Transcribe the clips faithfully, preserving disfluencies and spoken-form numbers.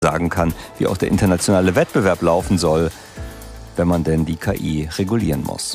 sagen kann, wie auch der internationale Wettbewerb laufen soll, wenn man denn die K I regulieren muss.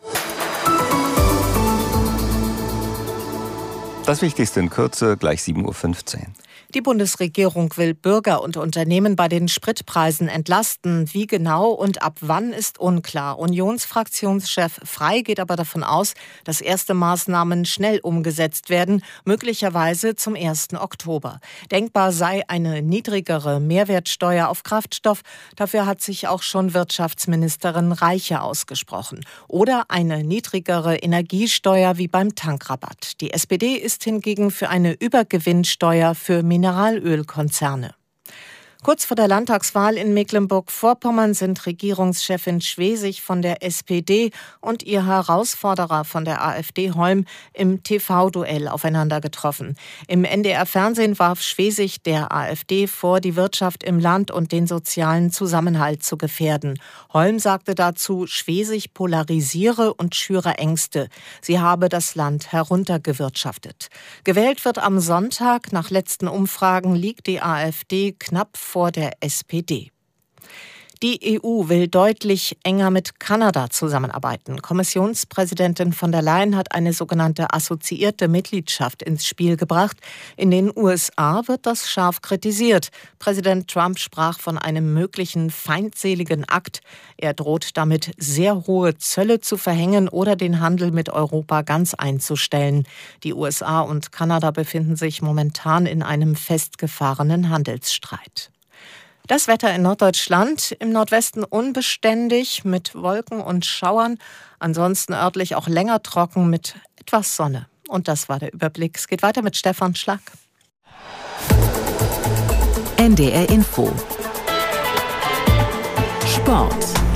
Das Wichtigste in Kürze, gleich sieben Uhr fünfzehn. Die Bundesregierung will Bürger und Unternehmen bei den Spritpreisen entlasten. Wie genau und ab wann ist unklar. Unionsfraktionschef Frey geht aber davon aus, dass erste Maßnahmen schnell umgesetzt werden, möglicherweise zum ersten Oktober. Denkbar sei eine niedrigere Mehrwertsteuer auf Kraftstoff. Dafür hat sich auch schon Wirtschaftsministerin Reiche ausgesprochen. Oder eine niedrigere Energiesteuer wie beim Tankrabatt. Die S P D ist hingegen für eine Übergewinnsteuer für Mineralölkonzerne. Kurz vor der Landtagswahl in Mecklenburg-Vorpommern sind Regierungschefin Schwesig von der S P D und ihr Herausforderer von der AfD Holm im T V-Duell aufeinander getroffen. Im N D R-Fernsehen warf Schwesig der AfD vor, die Wirtschaft im Land und den sozialen Zusammenhalt zu gefährden. Holm sagte dazu, Schwesig polarisiere und schüre Ängste. Sie habe das Land heruntergewirtschaftet. Gewählt wird am Sonntag. Nach letzten Umfragen liegt die AfD knapp vor der S P D. Die E U will deutlich enger mit Kanada zusammenarbeiten. Kommissionspräsidentin von der Leyen hat eine sogenannte assoziierte Mitgliedschaft ins Spiel gebracht. In den U S A wird das scharf kritisiert. Präsident Trump sprach von einem möglichen feindseligen Akt. Er droht damit, sehr hohe Zölle zu verhängen oder den Handel mit Europa ganz einzustellen. Die U S A und Kanada befinden sich momentan in einem festgefahrenen Handelsstreit. Das Wetter in Norddeutschland, im Nordwesten unbeständig mit Wolken und Schauern, ansonsten örtlich auch länger trocken mit etwas Sonne. Und das war der Überblick. Es geht weiter mit Stefan Schlack. N D R Info. Sport.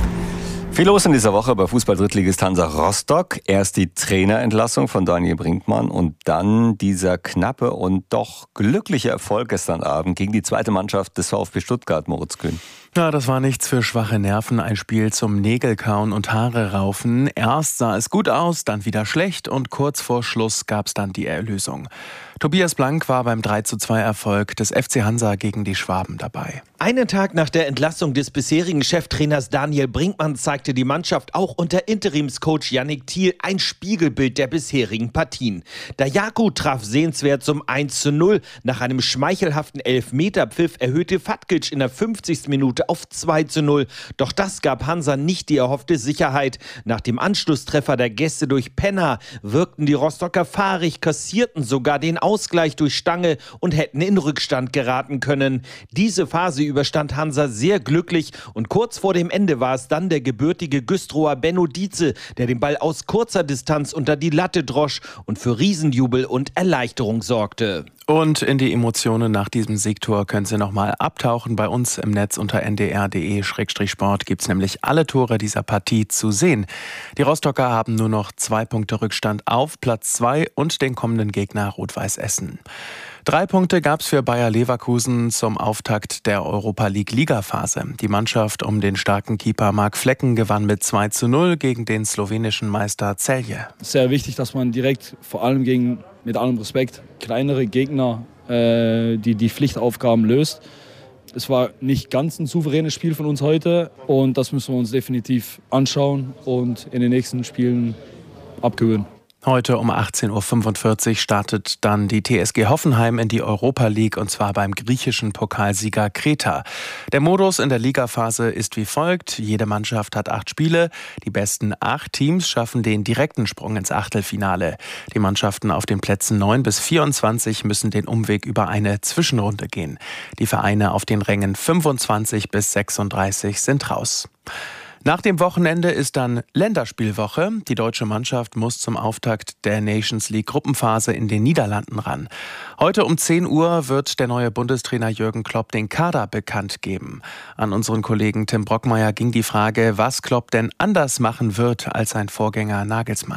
Viel los in dieser Woche bei Fußball-Drittligist Hansa Rostock. Erst die Trainerentlassung von Daniel Brinkmann und dann dieser knappe und doch glückliche Erfolg gestern Abend gegen die zweite Mannschaft des VfB Stuttgart, Moritz Kühn. Ja, das war nichts für schwache Nerven, ein Spiel zum Nägelkauen und Haare raufen. Erst sah es gut aus, dann wieder schlecht und kurz vor Schluss gab es dann die Erlösung. Tobias Blank war beim drei zu zwei Erfolg des F C Hansa gegen die Schwaben dabei. Einen Tag nach der Entlassung des bisherigen Cheftrainers Daniel Brinkmann zeigte die Mannschaft auch unter Interimscoach Yannick Thiel ein Spiegelbild der bisherigen Partien. Dajaku traf sehenswert zum eins zu null. Nach einem schmeichelhaften Elfmeterpfiff erhöhte Fatkic in der fünfzigsten Minute auf zwei zu null. Doch das gab Hansa nicht die erhoffte Sicherheit. Nach dem Anschlusstreffer der Gäste durch Penner wirkten die Rostocker fahrig, kassierten sogar den Ausgleich durch Stange und hätten in Rückstand geraten können. Diese Phase überstand Hansa sehr glücklich und kurz vor dem Ende war es dann der gebürtige Güstrower Benno Dietze, der den Ball aus kurzer Distanz unter die Latte drosch und für Riesenjubel und Erleichterung sorgte. Und in die Emotionen nach diesem Siegtor können Sie nochmal abtauchen. Bei uns im Netz unter n d r punkt d e Schrägstrich sport gibt es nämlich alle Tore dieser Partie zu sehen. Die Rostocker haben nur noch zwei Punkte Rückstand auf Platz zwei und den kommenden Gegner Rot-Weiß Essen. Drei Punkte gab es für Bayer Leverkusen zum Auftakt der Europa League-Ligaphase. Die Mannschaft um den starken Keeper Marc Flecken gewann mit zwei zu null gegen den slowenischen Meister Celje. Sehr wichtig, dass man direkt, vor allem gegen, mit allem Respekt, kleinere Gegner, äh, die die Pflichtaufgaben löst. Es war nicht ganz ein souveränes Spiel von uns heute und das müssen wir uns definitiv anschauen und in den nächsten Spielen abgewöhnen. Heute um achtzehn Uhr fünfundvierzig startet dann die T S G Hoffenheim in die Europa League und zwar beim griechischen Pokalsieger Kreta. Der Modus in der Ligaphase ist wie folgt. Jede Mannschaft hat acht Spiele. Die besten acht Teams schaffen den direkten Sprung ins Achtelfinale. Die Mannschaften auf den Plätzen neun bis vierundzwanzig müssen den Umweg über eine Zwischenrunde gehen. Die Vereine auf den Rängen fünfundzwanzig bis sechsunddreißig sind raus. Nach dem Wochenende ist dann Länderspielwoche. Die deutsche Mannschaft muss zum Auftakt der Nations League Gruppenphase in den Niederlanden ran. Heute um zehn Uhr wird der neue Bundestrainer Jürgen Klopp den Kader bekannt geben. An unseren Kollegen Tim Brockmeier ging die Frage, was Klopp denn anders machen wird als sein Vorgänger Nagelsmann.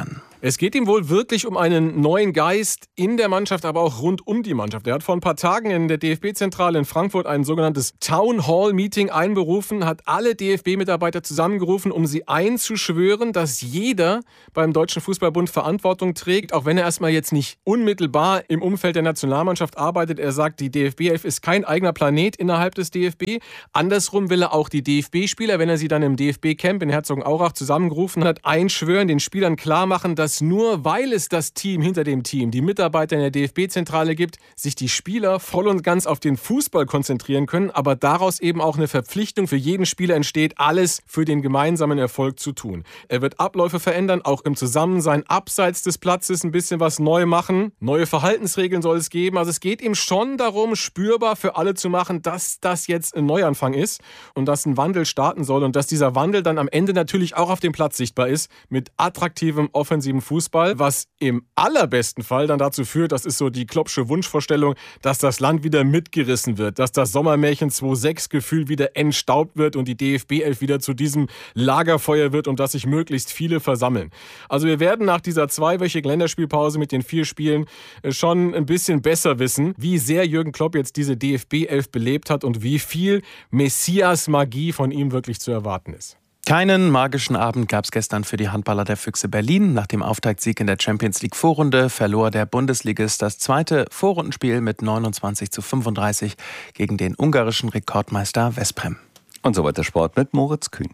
Es geht ihm wohl wirklich um einen neuen Geist in der Mannschaft, aber auch rund um die Mannschaft. Er hat vor ein paar Tagen in der D F B-Zentrale in Frankfurt ein sogenanntes Town Hall Meeting einberufen, hat alle D F B-Mitarbeiter zusammengerufen, um sie einzuschwören, dass jeder beim Deutschen Fußballbund Verantwortung trägt, auch wenn er erstmal jetzt nicht unmittelbar im Umfeld der Nationalmannschaft arbeitet. Er sagt, die D F B elf ist kein eigener Planet innerhalb des D F B. Andersrum will er auch die D F B-Spieler, wenn er sie dann im D F B-Camp in Herzogenaurach zusammengerufen hat, einschwören, den Spielern klar machen, dass dass nur weil es das Team hinter dem Team, die Mitarbeiter in der D F B-Zentrale gibt, sich die Spieler voll und ganz auf den Fußball konzentrieren können, aber daraus eben auch eine Verpflichtung für jeden Spieler entsteht, alles für den gemeinsamen Erfolg zu tun. Er wird Abläufe verändern, auch im Zusammensein abseits des Platzes ein bisschen was neu machen. Neue Verhaltensregeln soll es geben. Also es geht ihm schon darum, spürbar für alle zu machen, dass das jetzt ein Neuanfang ist und dass ein Wandel starten soll und dass dieser Wandel dann am Ende natürlich auch auf dem Platz sichtbar ist, mit attraktivem, offensivem Fußball, was im allerbesten Fall dann dazu führt, das ist so die Kloppsche Wunschvorstellung, dass das Land wieder mitgerissen wird, dass das Sommermärchen zweitausendsechs-Gefühl wieder entstaubt wird und die D F B elf wieder zu diesem Lagerfeuer wird, um das sich möglichst viele versammeln. Also wir werden nach dieser zweiwöchigen Länderspielpause mit den vier Spielen schon ein bisschen besser wissen, wie sehr Jürgen Klopp jetzt diese D F B elf belebt hat und wie viel Messias-Magie von ihm wirklich zu erwarten ist. Keinen magischen Abend gab es gestern für die Handballer der Füchse Berlin. Nach dem Auftaktsieg in der Champions League Vorrunde verlor der Bundesligist das zweite Vorrundenspiel mit neunundzwanzig zu fünfunddreißig gegen den ungarischen Rekordmeister Veszprém. Und so weiter Sport mit Moritz Kühn.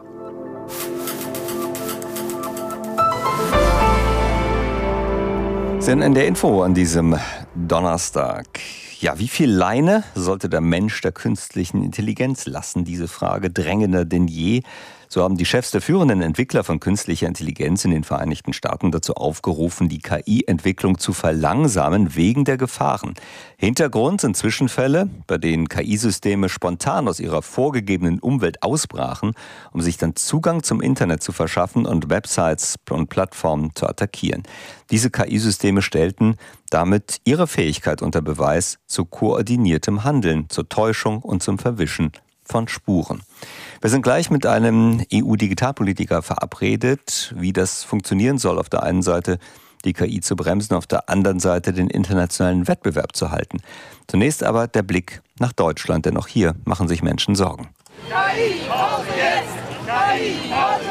Sind in der Info an diesem Donnerstag. Ja, wie viel Leine sollte der Mensch der künstlichen Intelligenz lassen? Diese Frage drängender denn je. So haben die Chefs der führenden Entwickler von künstlicher Intelligenz in den Vereinigten Staaten dazu aufgerufen, die K I-Entwicklung zu verlangsamen wegen der Gefahren. Hintergrund sind Zwischenfälle, bei denen K I-Systeme spontan aus ihrer vorgegebenen Umwelt ausbrachen, um sich dann Zugang zum Internet zu verschaffen und Websites und Plattformen zu attackieren. Diese K I-Systeme stellten damit ihre Fähigkeit unter Beweis zu koordiniertem Handeln, zur Täuschung und zum Verwischen von Spuren. Wir sind gleich mit einem E U-Digitalpolitiker verabredet, wie das funktionieren soll. Auf der einen Seite die K I zu bremsen, auf der anderen Seite den internationalen Wettbewerb zu halten. Zunächst aber der Blick nach Deutschland, denn auch hier machen sich Menschen Sorgen. K I, Pause jetzt! K I, Pause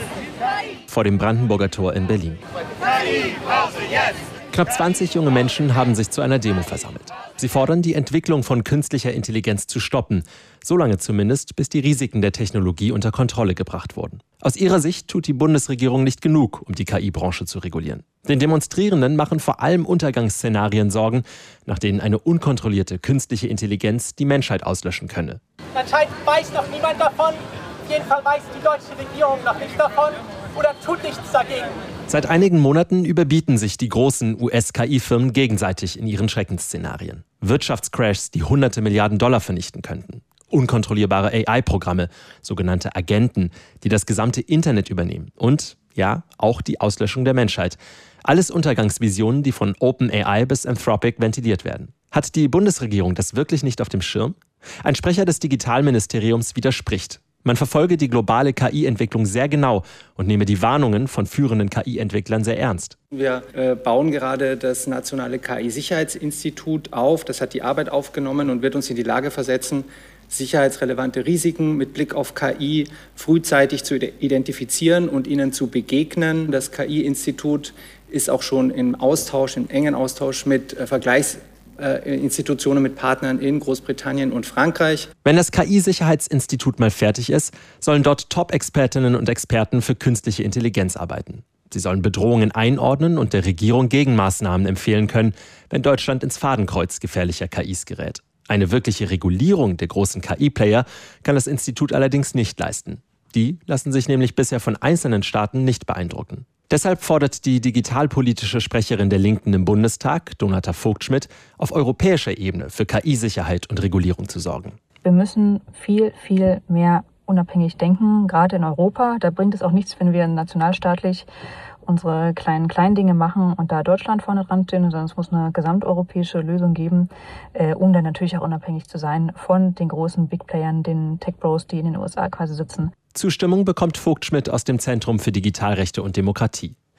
jetzt! Vor dem Brandenburger Tor in Berlin. K I, Pause jetzt! Knapp zwanzig junge Menschen haben sich zu einer Demo versammelt. Sie fordern, die Entwicklung von künstlicher Intelligenz zu stoppen. So lange zumindest, bis die Risiken der Technologie unter Kontrolle gebracht wurden. Aus ihrer Sicht tut die Bundesregierung nicht genug, um die K I-Branche zu regulieren. Den Demonstrierenden machen vor allem Untergangsszenarien Sorgen, nach denen eine unkontrollierte künstliche Intelligenz die Menschheit auslöschen könne. Anscheinend weiß noch niemand davon. Auf jeden Fall weiß die deutsche Regierung noch nichts davon oder tut nichts dagegen. Seit einigen Monaten überbieten sich die großen U S-K I-Firmen gegenseitig in ihren Schreckensszenarien. Wirtschaftscrashs, die hunderte Milliarden Dollar vernichten könnten. Unkontrollierbare A I-Programme, sogenannte Agenten, die das gesamte Internet übernehmen. Und, ja, auch die Auslöschung der Menschheit. Alles Untergangsvisionen, die von OpenAI bis Anthropic ventiliert werden. Hat die Bundesregierung das wirklich nicht auf dem Schirm? Ein Sprecher des Digitalministeriums widerspricht. Man verfolge die globale K I-Entwicklung sehr genau und nehme die Warnungen von führenden K I-Entwicklern sehr ernst. Wir äh, bauen gerade das nationale K I-Sicherheitsinstitut auf. Das hat die Arbeit aufgenommen und wird uns in die Lage versetzen, sicherheitsrelevante Risiken mit Blick auf K I frühzeitig zu identifizieren und ihnen zu begegnen. Das K I-Institut ist auch schon im Austausch, im engen Austausch mit äh, Vergleichs Institutionen mit Partnern in Großbritannien und Frankreich. Wenn das K I-Sicherheitsinstitut mal fertig ist, sollen dort Top-Expertinnen und Experten für künstliche Intelligenz arbeiten. Sie sollen Bedrohungen einordnen und der Regierung Gegenmaßnahmen empfehlen können, wenn Deutschland ins Fadenkreuz gefährlicher K Is gerät. Eine wirkliche Regulierung der großen K I-Player kann das Institut allerdings nicht leisten. Die lassen sich nämlich bisher von einzelnen Staaten nicht beeindrucken. Deshalb fordert die digitalpolitische Sprecherin der Linken im Bundestag, Donata Vogt-Schmidt, auf europäischer Ebene für K I-Sicherheit und Regulierung zu sorgen. Wir müssen viel, viel mehr unabhängig denken, gerade in Europa. Da bringt es auch nichts, wenn wir nationalstaatlich unsere kleinen, kleinen Dinge machen und da Deutschland vorne dran stehen, sondern es muss eine gesamteuropäische Lösung geben, äh, um dann natürlich auch unabhängig zu sein von den großen Big Playern, den Tech-Bros, die in den U S A quasi sitzen. Zustimmung bekommt Vogt-Schmidt aus dem Zentrum für Digitalrechte und Demokratie.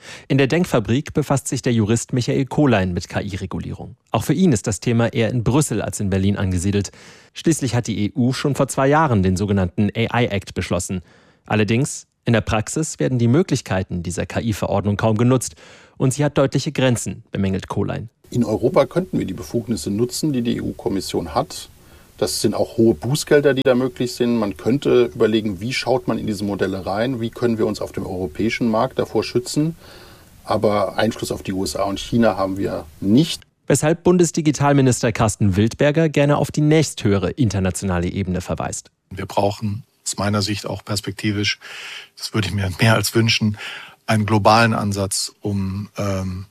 In der Denkfabrik befasst sich der Jurist Michael Kohlein mit K I-Regulierung. Auch für ihn ist das Thema eher in Brüssel als in Berlin angesiedelt. Schließlich hat die E U schon vor zwei Jahren den sogenannten A I-Act beschlossen. Allerdings, in der Praxis werden die Möglichkeiten dieser K I-Verordnung kaum genutzt und sie hat deutliche Grenzen, bemängelt Kohlein. In Europa könnten wir die Befugnisse nutzen, die die E U-Kommission hat. Das sind auch hohe Bußgelder, die da möglich sind. Man könnte überlegen, wie schaut man in diese Modelle rein, wie können wir uns auf dem europäischen Markt davor schützen. Aber Einfluss auf die U S A und China haben wir nicht. Weshalb Bundesdigitalminister Carsten Wildberger gerne auf die nächsthöhere internationale Ebene verweist. Wir brauchen aus meiner Sicht auch perspektivisch, das würde ich mir mehr als wünschen, einen globalen Ansatz, um ähm,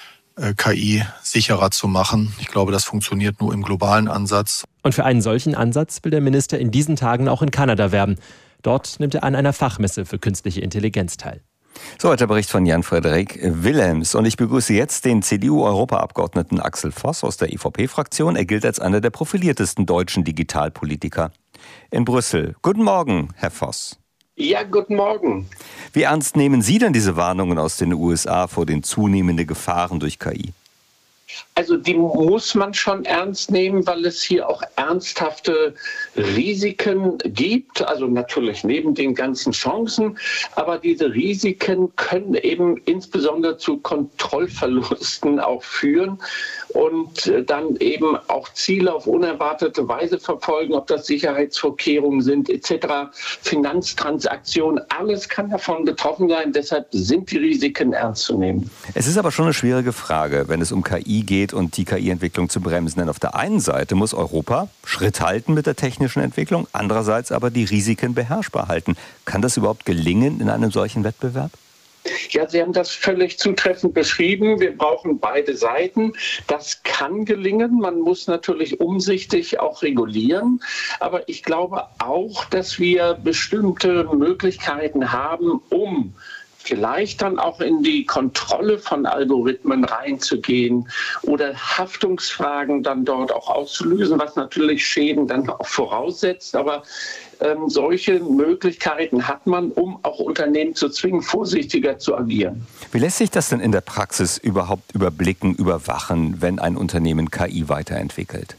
K I sicherer zu machen. Ich glaube, das funktioniert nur im globalen Ansatz. Und für einen solchen Ansatz will der Minister in diesen Tagen auch in Kanada werben. Dort nimmt er an einer Fachmesse für künstliche Intelligenz teil. So hat der Bericht von Jan-Frederik Wilhelms. Und ich begrüße jetzt den C D U-Europaabgeordneten Axel Voss aus der E V P-Fraktion. Er gilt als einer der profiliertesten deutschen Digitalpolitiker in Brüssel. Guten Morgen, Herr Voss. Ja, guten Morgen. Wie ernst nehmen Sie denn diese Warnungen aus den U S A vor den zunehmenden Gefahren durch K I? Also die muss man schon ernst nehmen, weil es hier auch ernsthafte Risiken gibt. Also natürlich neben den ganzen Chancen. Aber diese Risiken können eben insbesondere zu Kontrollverlusten auch führen und dann eben auch Ziele auf unerwartete Weise verfolgen, ob das Sicherheitsvorkehrungen sind et cetera, Finanztransaktionen, alles kann davon betroffen sein. Deshalb sind die Risiken ernst zu nehmen. Es ist aber schon eine schwierige Frage, wenn es um K I geht und die K I-Entwicklung zu bremsen. Denn auf der einen Seite muss Europa Schritt halten mit der technischen Entwicklung, andererseits aber die Risiken beherrschbar halten. Kann das überhaupt gelingen in einem solchen Wettbewerb? Ja, Sie haben das völlig zutreffend beschrieben. Wir brauchen beide Seiten. Das kann gelingen. Man muss natürlich umsichtig auch regulieren. Aber ich glaube auch, dass wir bestimmte Möglichkeiten haben, um vielleicht dann auch in die Kontrolle von Algorithmen reinzugehen oder Haftungsfragen dann dort auch auszulösen, was natürlich Schäden dann auch voraussetzt. Aber ähm, solche Möglichkeiten hat man, um auch Unternehmen zu zwingen, vorsichtiger zu agieren. Wie lässt sich das denn in der Praxis überhaupt überblicken, überwachen, wenn ein Unternehmen K I weiterentwickelt?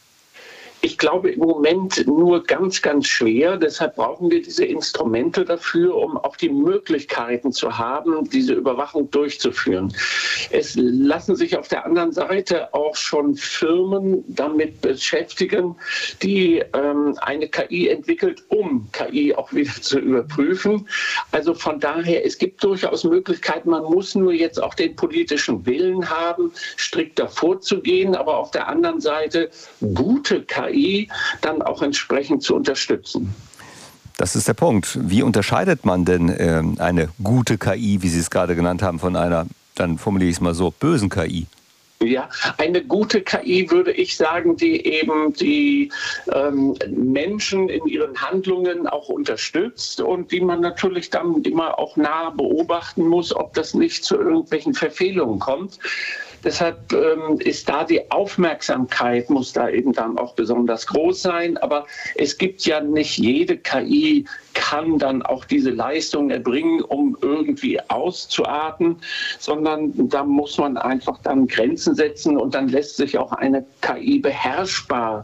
Ich glaube im Moment nur ganz, ganz schwer. Deshalb brauchen wir diese Instrumente dafür, um auch die Möglichkeiten zu haben, diese Überwachung durchzuführen. Es lassen sich auf der anderen Seite auch schon Firmen damit beschäftigen, die ähm, eine K I entwickelt, um K I auch wieder zu überprüfen. Also von daher, es gibt durchaus Möglichkeiten. Man muss nur jetzt auch den politischen Willen haben, strikter vorzugehen, aber auf der anderen Seite gute K I dann auch entsprechend zu unterstützen. Das ist der Punkt. Wie unterscheidet man denn äh, eine gute K I, wie Sie es gerade genannt haben, von einer, dann formuliere ich es mal so, bösen K I? Ja, eine gute K I würde ich sagen, die eben die ähm, Menschen in ihren Handlungen auch unterstützt und die man natürlich dann immer auch nah beobachten muss, ob das nicht zu irgendwelchen Verfehlungen kommt. Deshalb ähm, ist da die Aufmerksamkeit, muss da eben dann auch besonders groß sein. Aber es gibt ja nicht jede K I kann dann auch diese Leistung erbringen, um irgendwie auszuarten, sondern da muss man einfach dann Grenzen setzen und dann lässt sich auch eine K I beherrschbar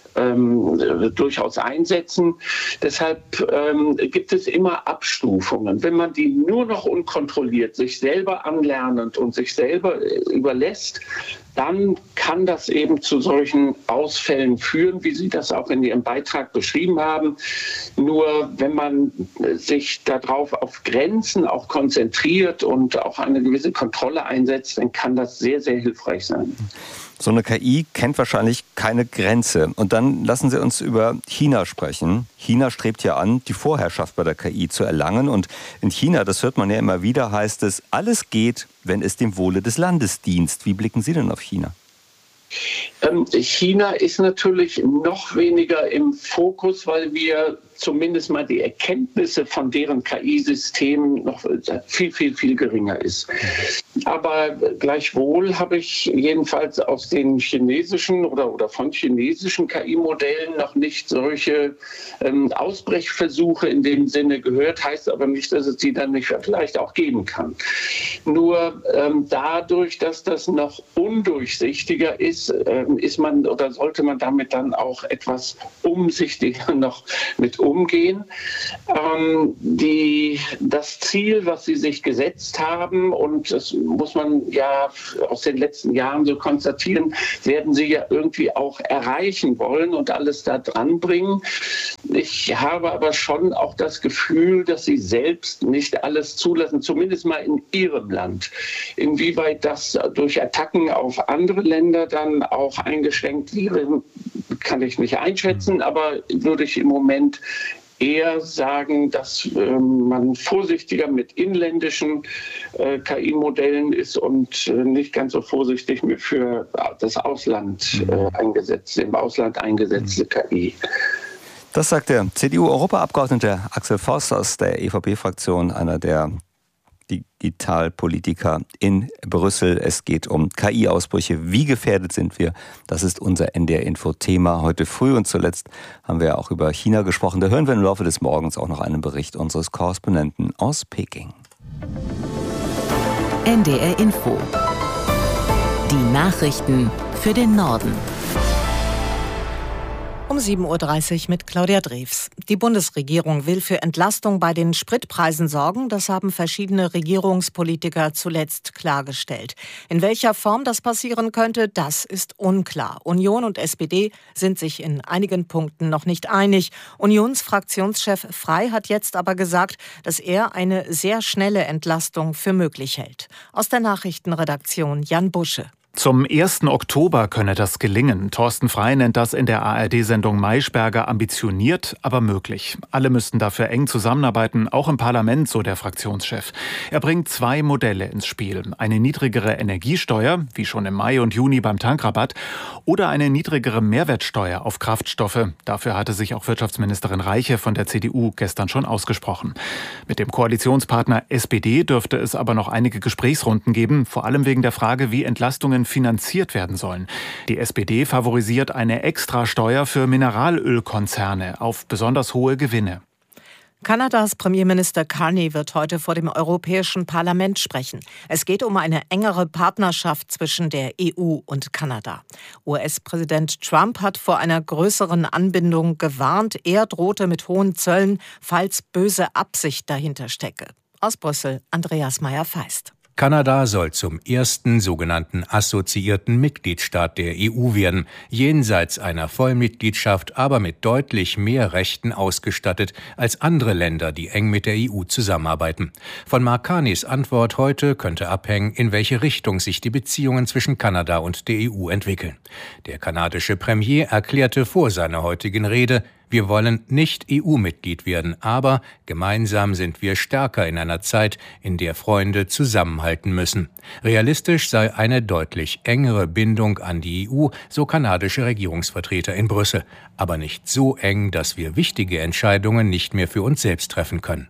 Ähm, durchaus einsetzen. Deshalb ähm, gibt es immer Abstufungen. Wenn man die nur noch unkontrolliert, sich selber anlernend und sich selber äh, überlässt, dann kann das eben zu solchen Ausfällen führen, wie Sie das auch in Ihrem Beitrag beschrieben haben. Nur wenn man sich darauf auf Grenzen auch konzentriert und auch eine gewisse Kontrolle einsetzt, dann kann das sehr, sehr hilfreich sein. So eine K I kennt wahrscheinlich keine Grenze. Und dann lassen Sie uns über China sprechen. China strebt ja an, die Vorherrschaft bei der K I zu erlangen. Und in China, das hört man ja immer wieder, heißt es, alles geht, wenn es dem Wohle des Landes dient. Wie blicken Sie denn auf China? Ähm, China ist natürlich noch weniger im Fokus, weil wir zumindest mal die Erkenntnisse von deren K I-Systemen noch viel, viel, viel geringer ist. Aber gleichwohl habe ich jedenfalls aus den chinesischen oder, oder von chinesischen K I-Modellen noch nicht solche ähm, Ausbrechversuche in dem Sinne gehört, heißt aber nicht, dass es die dann nicht vielleicht auch geben kann. Nur ähm, dadurch, dass das noch undurchsichtiger ist, ähm, ist man oder sollte man damit dann auch etwas umsichtiger noch mit umgehen. Ähm, die, das Ziel, was sie sich gesetzt haben, und das muss man ja aus den letzten Jahren so konstatieren, werden sie ja irgendwie auch erreichen wollen und alles da dran bringen. Ich habe aber schon auch das Gefühl, dass sie selbst nicht alles zulassen, zumindest mal in ihrem Land. Inwieweit das durch Attacken auf andere Länder dann auch eingeschränkt wäre, kann ich nicht einschätzen, aber würde ich im Moment eher sagen, dass äh, man vorsichtiger mit inländischen äh, K I-Modellen ist und äh, nicht ganz so vorsichtig mit für das Ausland äh, eingesetzte, im Ausland eingesetzte K I. Das sagt der C D U-Europaabgeordnete Axel Voss aus der E V P-Fraktion, einer der Digitalpolitiker in Brüssel. Es geht um K I-Ausbrüche. Wie gefährdet sind wir? Das ist unser N D R-Info-Thema heute früh. Und zuletzt haben wir auch über China gesprochen. Da hören wir im Laufe des Morgens auch noch einen Bericht unseres Korrespondenten aus Peking. N D R-Info. Die Nachrichten für den Norden. Um sieben Uhr dreißig mit Claudia Drews. Die Bundesregierung will für Entlastung bei den Spritpreisen sorgen. Das haben verschiedene Regierungspolitiker zuletzt klargestellt. In welcher Form das passieren könnte, das ist unklar. Union und S P D sind sich in einigen Punkten noch nicht einig. Unionsfraktionschef Frey hat jetzt aber gesagt, dass er eine sehr schnelle Entlastung für möglich hält. Aus der Nachrichtenredaktion Jan Busche. Zum ersten Oktober könne das gelingen. Thorsten Frey nennt das in der A R D-Sendung Maischberger ambitioniert, aber möglich. Alle müssten dafür eng zusammenarbeiten, auch im Parlament, so der Fraktionschef. Er bringt zwei Modelle ins Spiel. Eine niedrigere Energiesteuer, wie schon im Mai und Juni beim Tankrabatt, oder eine niedrigere Mehrwertsteuer auf Kraftstoffe. Dafür hatte sich auch Wirtschaftsministerin Reiche von der C D U gestern schon ausgesprochen. Mit dem Koalitionspartner S P D dürfte es aber noch einige Gesprächsrunden geben, vor allem wegen der Frage, wie Entlastungen finanziert werden sollen. Die S P D favorisiert eine Extrasteuer für Mineralölkonzerne auf besonders hohe Gewinne. Kanadas Premierminister Carney wird heute vor dem Europäischen Parlament sprechen. Es geht um eine engere Partnerschaft zwischen der E U und Kanada. U S-Präsident Trump hat vor einer größeren Anbindung gewarnt. Er drohte mit hohen Zöllen, falls böse Absicht dahinter stecke. Aus Brüssel, Andreas Meyer-Feist. Kanada soll zum ersten sogenannten assoziierten Mitgliedstaat der E U werden, jenseits einer Vollmitgliedschaft, aber mit deutlich mehr Rechten ausgestattet als andere Länder, die eng mit der E U zusammenarbeiten. Von Mark Carneys Antwort heute könnte abhängen, in welche Richtung sich die Beziehungen zwischen Kanada und der E U entwickeln. Der kanadische Premier erklärte vor seiner heutigen Rede, wir wollen nicht E U-Mitglied werden, aber gemeinsam sind wir stärker in einer Zeit, in der Freunde zusammenhalten müssen. Realistisch sei eine deutlich engere Bindung an die E U, so kanadische Regierungsvertreter in Brüssel, aber nicht so eng, dass wir wichtige Entscheidungen nicht mehr für uns selbst treffen können.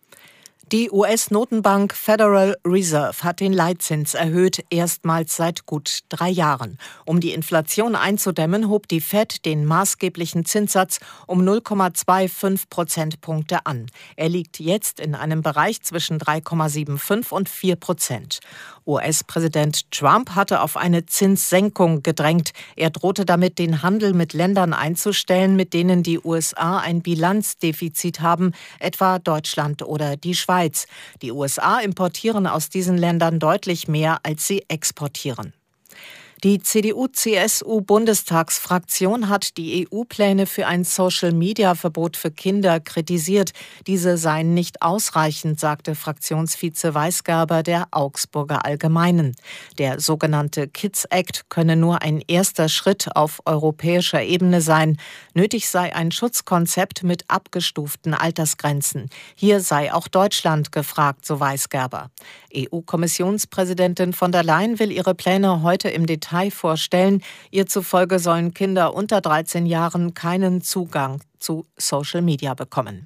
Die U S-Notenbank Federal Reserve hat den Leitzins erhöht, erstmals seit gut drei Jahren. Um die Inflation einzudämmen, hob die Fed den maßgeblichen Zinssatz um null Komma fünfundzwanzig Prozentpunkte an. Er liegt jetzt in einem Bereich zwischen drei Komma fünfundsiebzig und vier Prozent. U S-Präsident Trump hatte auf eine Zinssenkung gedrängt. Er drohte damit, den Handel mit Ländern einzustellen, mit denen die U S A ein Bilanzdefizit haben, etwa Deutschland oder die Schweiz. Die U S A importieren aus diesen Ländern deutlich mehr, als sie exportieren. Die C D U-C S U-Bundestagsfraktion hat die E U-Pläne für ein Social-Media-Verbot für Kinder kritisiert. Diese seien nicht ausreichend, sagte Fraktionsvize Weisgerber der Augsburger Allgemeinen. Der sogenannte Kids Act könne nur ein erster Schritt auf europäischer Ebene sein. Nötig sei ein Schutzkonzept mit abgestuften Altersgrenzen. Hier sei auch Deutschland gefragt, so Weisgerber. E U-Kommissionspräsidentin von der Leyen will ihre Pläne heute im Detail Datei vorstellen. Ihr zufolge sollen Kinder unter dreizehn Jahren keinen Zugang zu Social Media bekommen.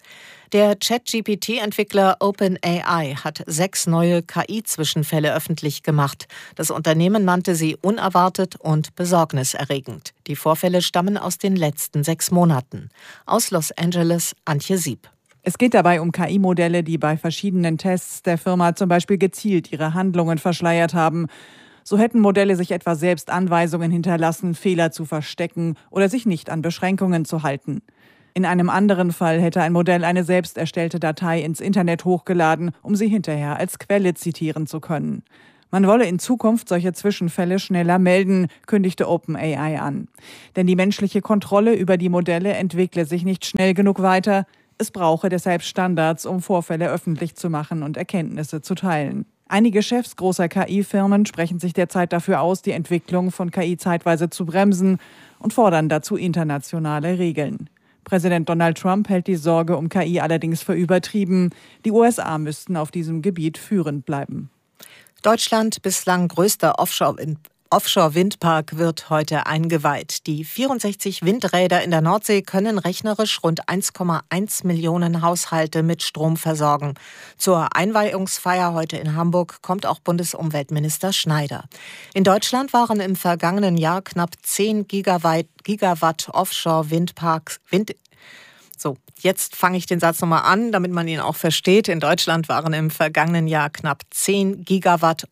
Der Chat-G P T-Entwickler OpenAI hat sechs neue K I-Zwischenfälle öffentlich gemacht. Das Unternehmen nannte sie unerwartet und besorgniserregend. Die Vorfälle stammen aus den letzten sechs Monaten. Aus Los Angeles, Antje Sieb. Es geht dabei um K I-Modelle, die bei verschiedenen Tests der Firma zum Beispiel gezielt ihre Handlungen verschleiert haben. So hätten Modelle sich etwa selbst Anweisungen hinterlassen, Fehler zu verstecken oder sich nicht an Beschränkungen zu halten. In einem anderen Fall hätte ein Modell eine selbst erstellte Datei ins Internet hochgeladen, um sie hinterher als Quelle zitieren zu können. Man wolle in Zukunft solche Zwischenfälle schneller melden, kündigte OpenAI an. Denn die menschliche Kontrolle über die Modelle entwickle sich nicht schnell genug weiter. Es brauche deshalb Standards, um Vorfälle öffentlich zu machen und Erkenntnisse zu teilen. Einige Chefs großer K I-Firmen sprechen sich derzeit dafür aus, die Entwicklung von K I zeitweise zu bremsen und fordern dazu internationale Regeln. Präsident Donald Trump hält die Sorge um K I allerdings für übertrieben. Die U S A müssten auf diesem Gebiet führend bleiben. Deutschland bislang größter Offshore-Wind Offshore-Windpark wird heute eingeweiht. Die vierundsechzig Windräder in der Nordsee können rechnerisch rund eins Komma eins Millionen Haushalte mit Strom versorgen. Zur Einweihungsfeier heute in Hamburg kommt auch Bundesumweltminister Schneider. In Deutschland waren im vergangenen Jahr knapp zehn Gigawatt, Gigawatt Offshore-Windparks Wind So, jetzt fange ich den Satz nochmal an, damit man ihn auch versteht. In Deutschland waren im vergangenen Jahr knapp zehn Gigawatt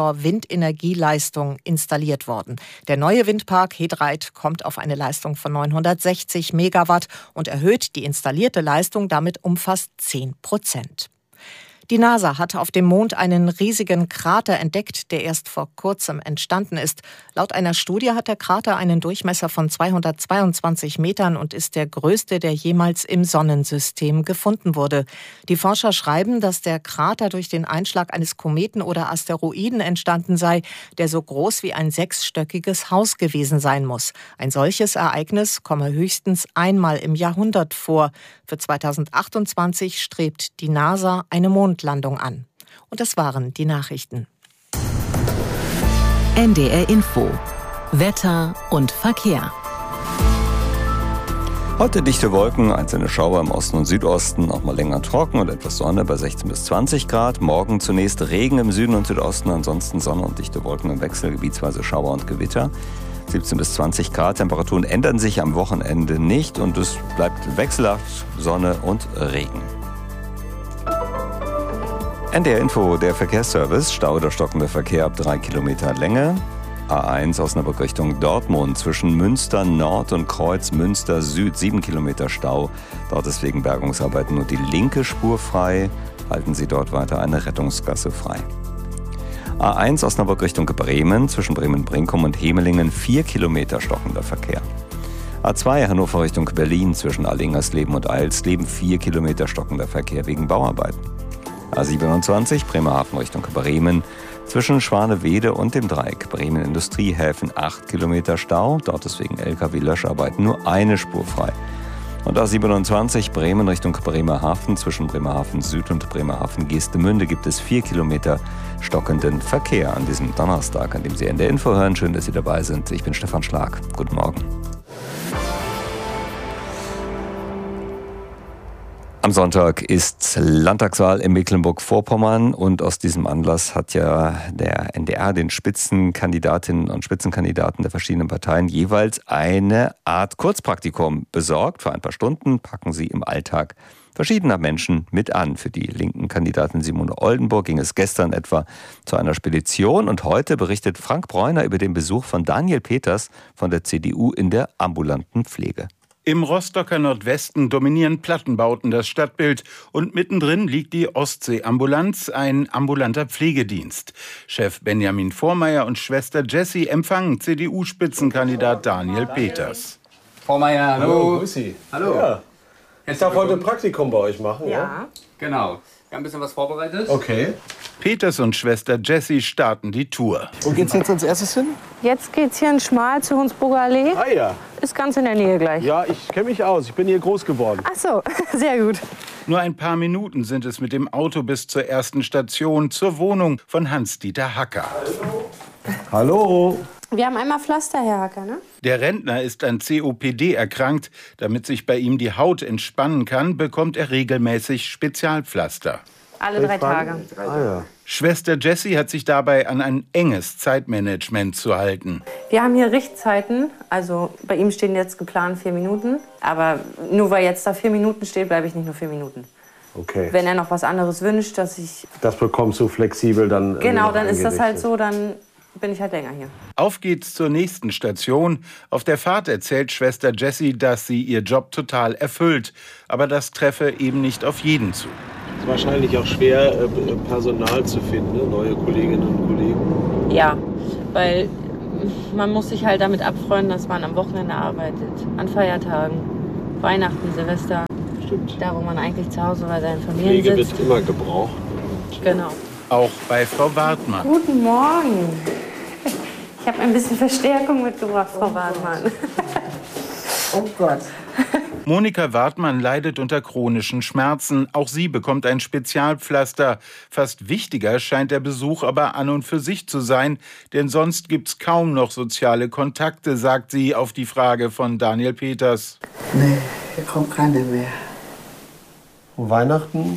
Offshore-Windenergieleistung installiert worden. Der neue Windpark He Dreiht kommt auf eine Leistung von neunhundertsechzig Megawatt und erhöht die installierte Leistung damit um fast zehn Prozent. Die NASA hat auf dem Mond einen riesigen Krater entdeckt, der erst vor kurzem entstanden ist. Laut einer Studie hat der Krater einen Durchmesser von zweihundertzweiundzwanzig Metern und ist der größte, der jemals im Sonnensystem gefunden wurde. Die Forscher schreiben, dass der Krater durch den Einschlag eines Kometen oder Asteroiden entstanden sei, der so groß wie ein sechsstöckiges Haus gewesen sein muss. Ein solches Ereignis komme höchstens einmal im Jahrhundert vor. Für zweitausendachtundzwanzig strebt die NASA eine Mondlandung an. Und das waren die Nachrichten. N D R Info. Wetter und Verkehr. Heute dichte Wolken, einzelne Schauer im Osten und Südosten, auch mal länger trocken und etwas Sonne bei sechzehn bis zwanzig Grad. Morgen zunächst Regen im Süden und Südosten, ansonsten Sonne und dichte Wolken im Wechsel, gebietsweise Schauer und Gewitter. siebzehn bis zwanzig Grad, Temperaturen ändern sich am Wochenende nicht und es bleibt wechselhaft Sonne und Regen. N D R Info, der Verkehrsservice, Stau oder stockender Verkehr ab drei Kilometer Länge. A eins Osnabrück Richtung Dortmund zwischen Münster Nord und Kreuz Münster Süd sieben Kilometer Stau. Dort ist wegen Bergungsarbeiten nur die linke Spur frei. Halten Sie dort weiter eine Rettungsgasse frei. A eins Osnabrück Richtung Bremen zwischen Bremen-Brinkum und Hemelingen vier Kilometer stockender Verkehr. A zwei Hannover Richtung Berlin zwischen Allingersleben und Eilsleben vier Kilometer stockender Verkehr wegen Bauarbeiten. A siebenundzwanzig Bremerhaven Richtung Bremen zwischen Schwanewede und dem Dreieck Bremen Industriehäfen acht Kilometer Stau. Dort ist wegen L K W-Löscharbeiten nur eine Spur frei. Und A siebenundzwanzig Bremen Richtung Bremerhaven zwischen Bremerhaven Süd und Bremerhaven Geestemünde gibt es vier Kilometer stockenden Verkehr an diesem Donnerstag, an dem Sie N D R Info hören. Schön, dass Sie dabei sind. Ich bin Stefan Schlag. Guten Morgen. Am Sonntag ist Landtagswahl in Mecklenburg-Vorpommern und aus diesem Anlass hat ja der N D R den Spitzenkandidatinnen und Spitzenkandidaten der verschiedenen Parteien jeweils eine Art Kurzpraktikum besorgt. Für ein paar Stunden packen sie im Alltag verschiedener Menschen mit an. Für die linken Kandidatin Simone Oldenburg ging es gestern etwa zu einer Spedition und heute berichtet Frank Bräuner über den Besuch von Daniel Peters von der C D U in der ambulanten Pflege. Im Rostocker Nordwesten dominieren Plattenbauten das Stadtbild und mittendrin liegt die Ostsee-Ambulanz, ein ambulanter Pflegedienst. Chef Benjamin Vormeier und Schwester Jessie empfangen C D U-Spitzenkandidat Daniel Peters. Vormeier, hallo. Hallo, grüß Sie. Hallo. Ja. Ich darf heute ein Praktikum bei euch machen, ja? Ja, genau. Wir haben ein bisschen was vorbereitet. Okay. Peters und Schwester Jessie starten die Tour. Wo geht's jetzt als erstes hin? Jetzt geht's hier in Schmal zur Hunsburger Allee. Ah ja. Ist ganz in der Nähe gleich. Ja, ich kenne mich aus. Ich bin hier groß geworden. Ach so, sehr gut. Nur ein paar Minuten sind es mit dem Auto bis zur ersten Station, zur Wohnung von Hans-Dieter Hacker. Hallo. Wir haben einmal Pflaster, Herr Hacker, ne? Der Rentner ist an C O P D erkrankt. Damit sich bei ihm die Haut entspannen kann, bekommt er regelmäßig Spezialpflaster. Alle drei Tage. Ah, ja. Schwester Jessie hat sich dabei an ein enges Zeitmanagement zu halten. Wir haben hier Richtzeiten. Also bei ihm stehen jetzt geplant vier Minuten. Aber nur weil jetzt da vier Minuten steht, bleibe ich nicht nur vier Minuten. Okay. Wenn er noch was anderes wünscht, dass ich... Das bekommst du flexibel dann... Genau, dann ist das halt so, dann bin ich halt länger hier. Auf geht's zur nächsten Station. Auf der Fahrt erzählt Schwester Jessie, dass sie ihr Job total erfüllt. Aber das treffe eben nicht auf jeden zu. Es ist wahrscheinlich auch schwer, Personal zu finden, ne? Neue Kolleginnen und Kollegen. Ja, weil man muss sich halt damit abfreuen, dass man am Wochenende arbeitet. An Feiertagen, Weihnachten, Silvester. Stimmt. Da, wo man eigentlich zu Hause bei seinen Familien Pflege sitzt. wird immer gebraucht. Genau. Auch bei Frau Wartmann. Guten Morgen. Ich habe ein bisschen Verstärkung mitgebracht, Frau oh Wartmann. Oh Gott. Monika Wartmann leidet unter chronischen Schmerzen. Auch sie bekommt ein Spezialpflaster. Fast wichtiger scheint der Besuch aber an und für sich zu sein, denn sonst gibt's kaum noch soziale Kontakte, sagt sie auf die Frage von Daniel Peters. Nee, hier kommt keiner mehr. Und Weihnachten?